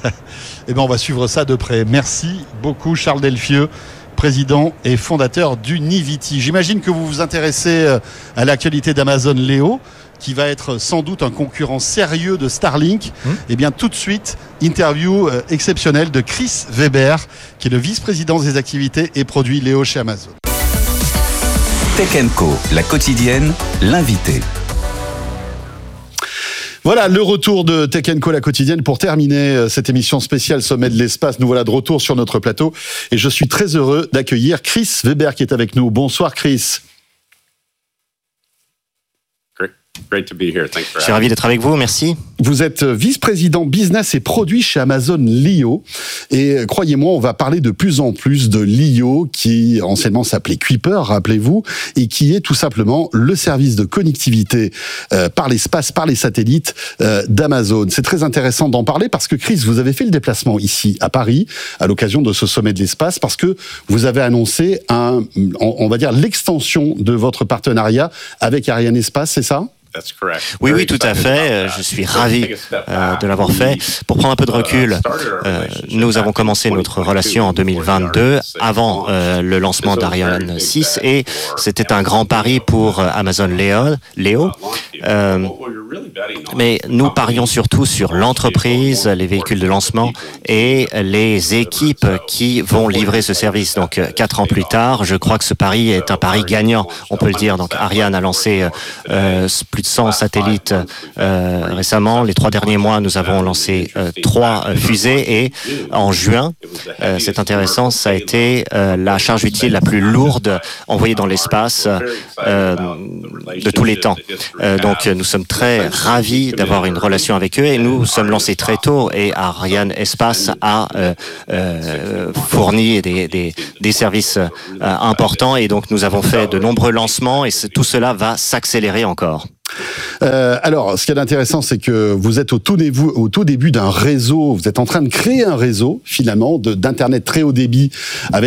Eh bien, on va suivre ça de près. Merci beaucoup, Charles Delfieux, président et fondateur d'Univity. J'imagine que vous vous intéressez à l'actualité d'Amazon Leo, qui va être sans doute un concurrent sérieux de Starlink. Mmh. Eh bien, tout de suite, interview euh, exceptionnelle de Chris Weber, qui est le vice-président des activités et produits Leo chez Amazon. Tech and Co, la quotidienne, l'invité. Voilà le retour de Tech and Co, la quotidienne, pour terminer cette émission spéciale Sommet de l'espace. Nous voilà de retour sur notre plateau et je suis très heureux d'accueillir Chris Weber qui est avec nous. Bonsoir Chris. Je suis ravi d'être avec vous, merci. Vous êtes vice-président business et produits chez Amazon Lio. Et croyez-moi, on va parler de plus en plus de Lio, qui anciennement s'appelait Kuiper, rappelez-vous, et qui est tout simplement le service de connectivité euh, par l'espace, par les satellites euh, d'Amazon. C'est très intéressant d'en parler parce que, Chris, vous avez fait le déplacement ici à Paris à l'occasion de ce sommet de l'espace parce que vous avez annoncé un, on va dire, l'extension de votre partenariat avec Ariane Espace, c'est ça ? Oui, oui, tout à fait. Je suis ravi euh, de l'avoir fait. Pour prendre un peu de recul, euh, nous avons commencé notre relation en deux mille vingt-deux, avant euh, le lancement d'Ariane six, et c'était un grand pari pour Amazon Leo. Leo. Euh, mais nous parions surtout sur l'entreprise, les véhicules de lancement et les équipes qui vont livrer ce service. Donc, quatre ans plus tard, je crois que ce pari est un pari gagnant, on peut le dire. Donc, Ariane a lancé euh, plus de cent satellites euh, récemment. Les trois derniers mois, nous avons lancé euh, trois euh, fusées et en juin, euh, c'est intéressant, ça a été euh, la charge utile la plus lourde envoyée dans l'espace euh, de tous les temps. Euh, donc, nous sommes très ravis d'avoir une relation avec eux et nous sommes lancés très tôt et Ariane Espace a euh, euh, fourni des, des, des services euh, importants et donc nous avons fait de nombreux lancements et tout cela va s'accélérer encore. Euh, alors, ce qui est intéressant, c'est que vous êtes au tout début, au tout début d'un réseau. Vous êtes en train de créer un réseau, finalement, de, d'internet très haut débit avec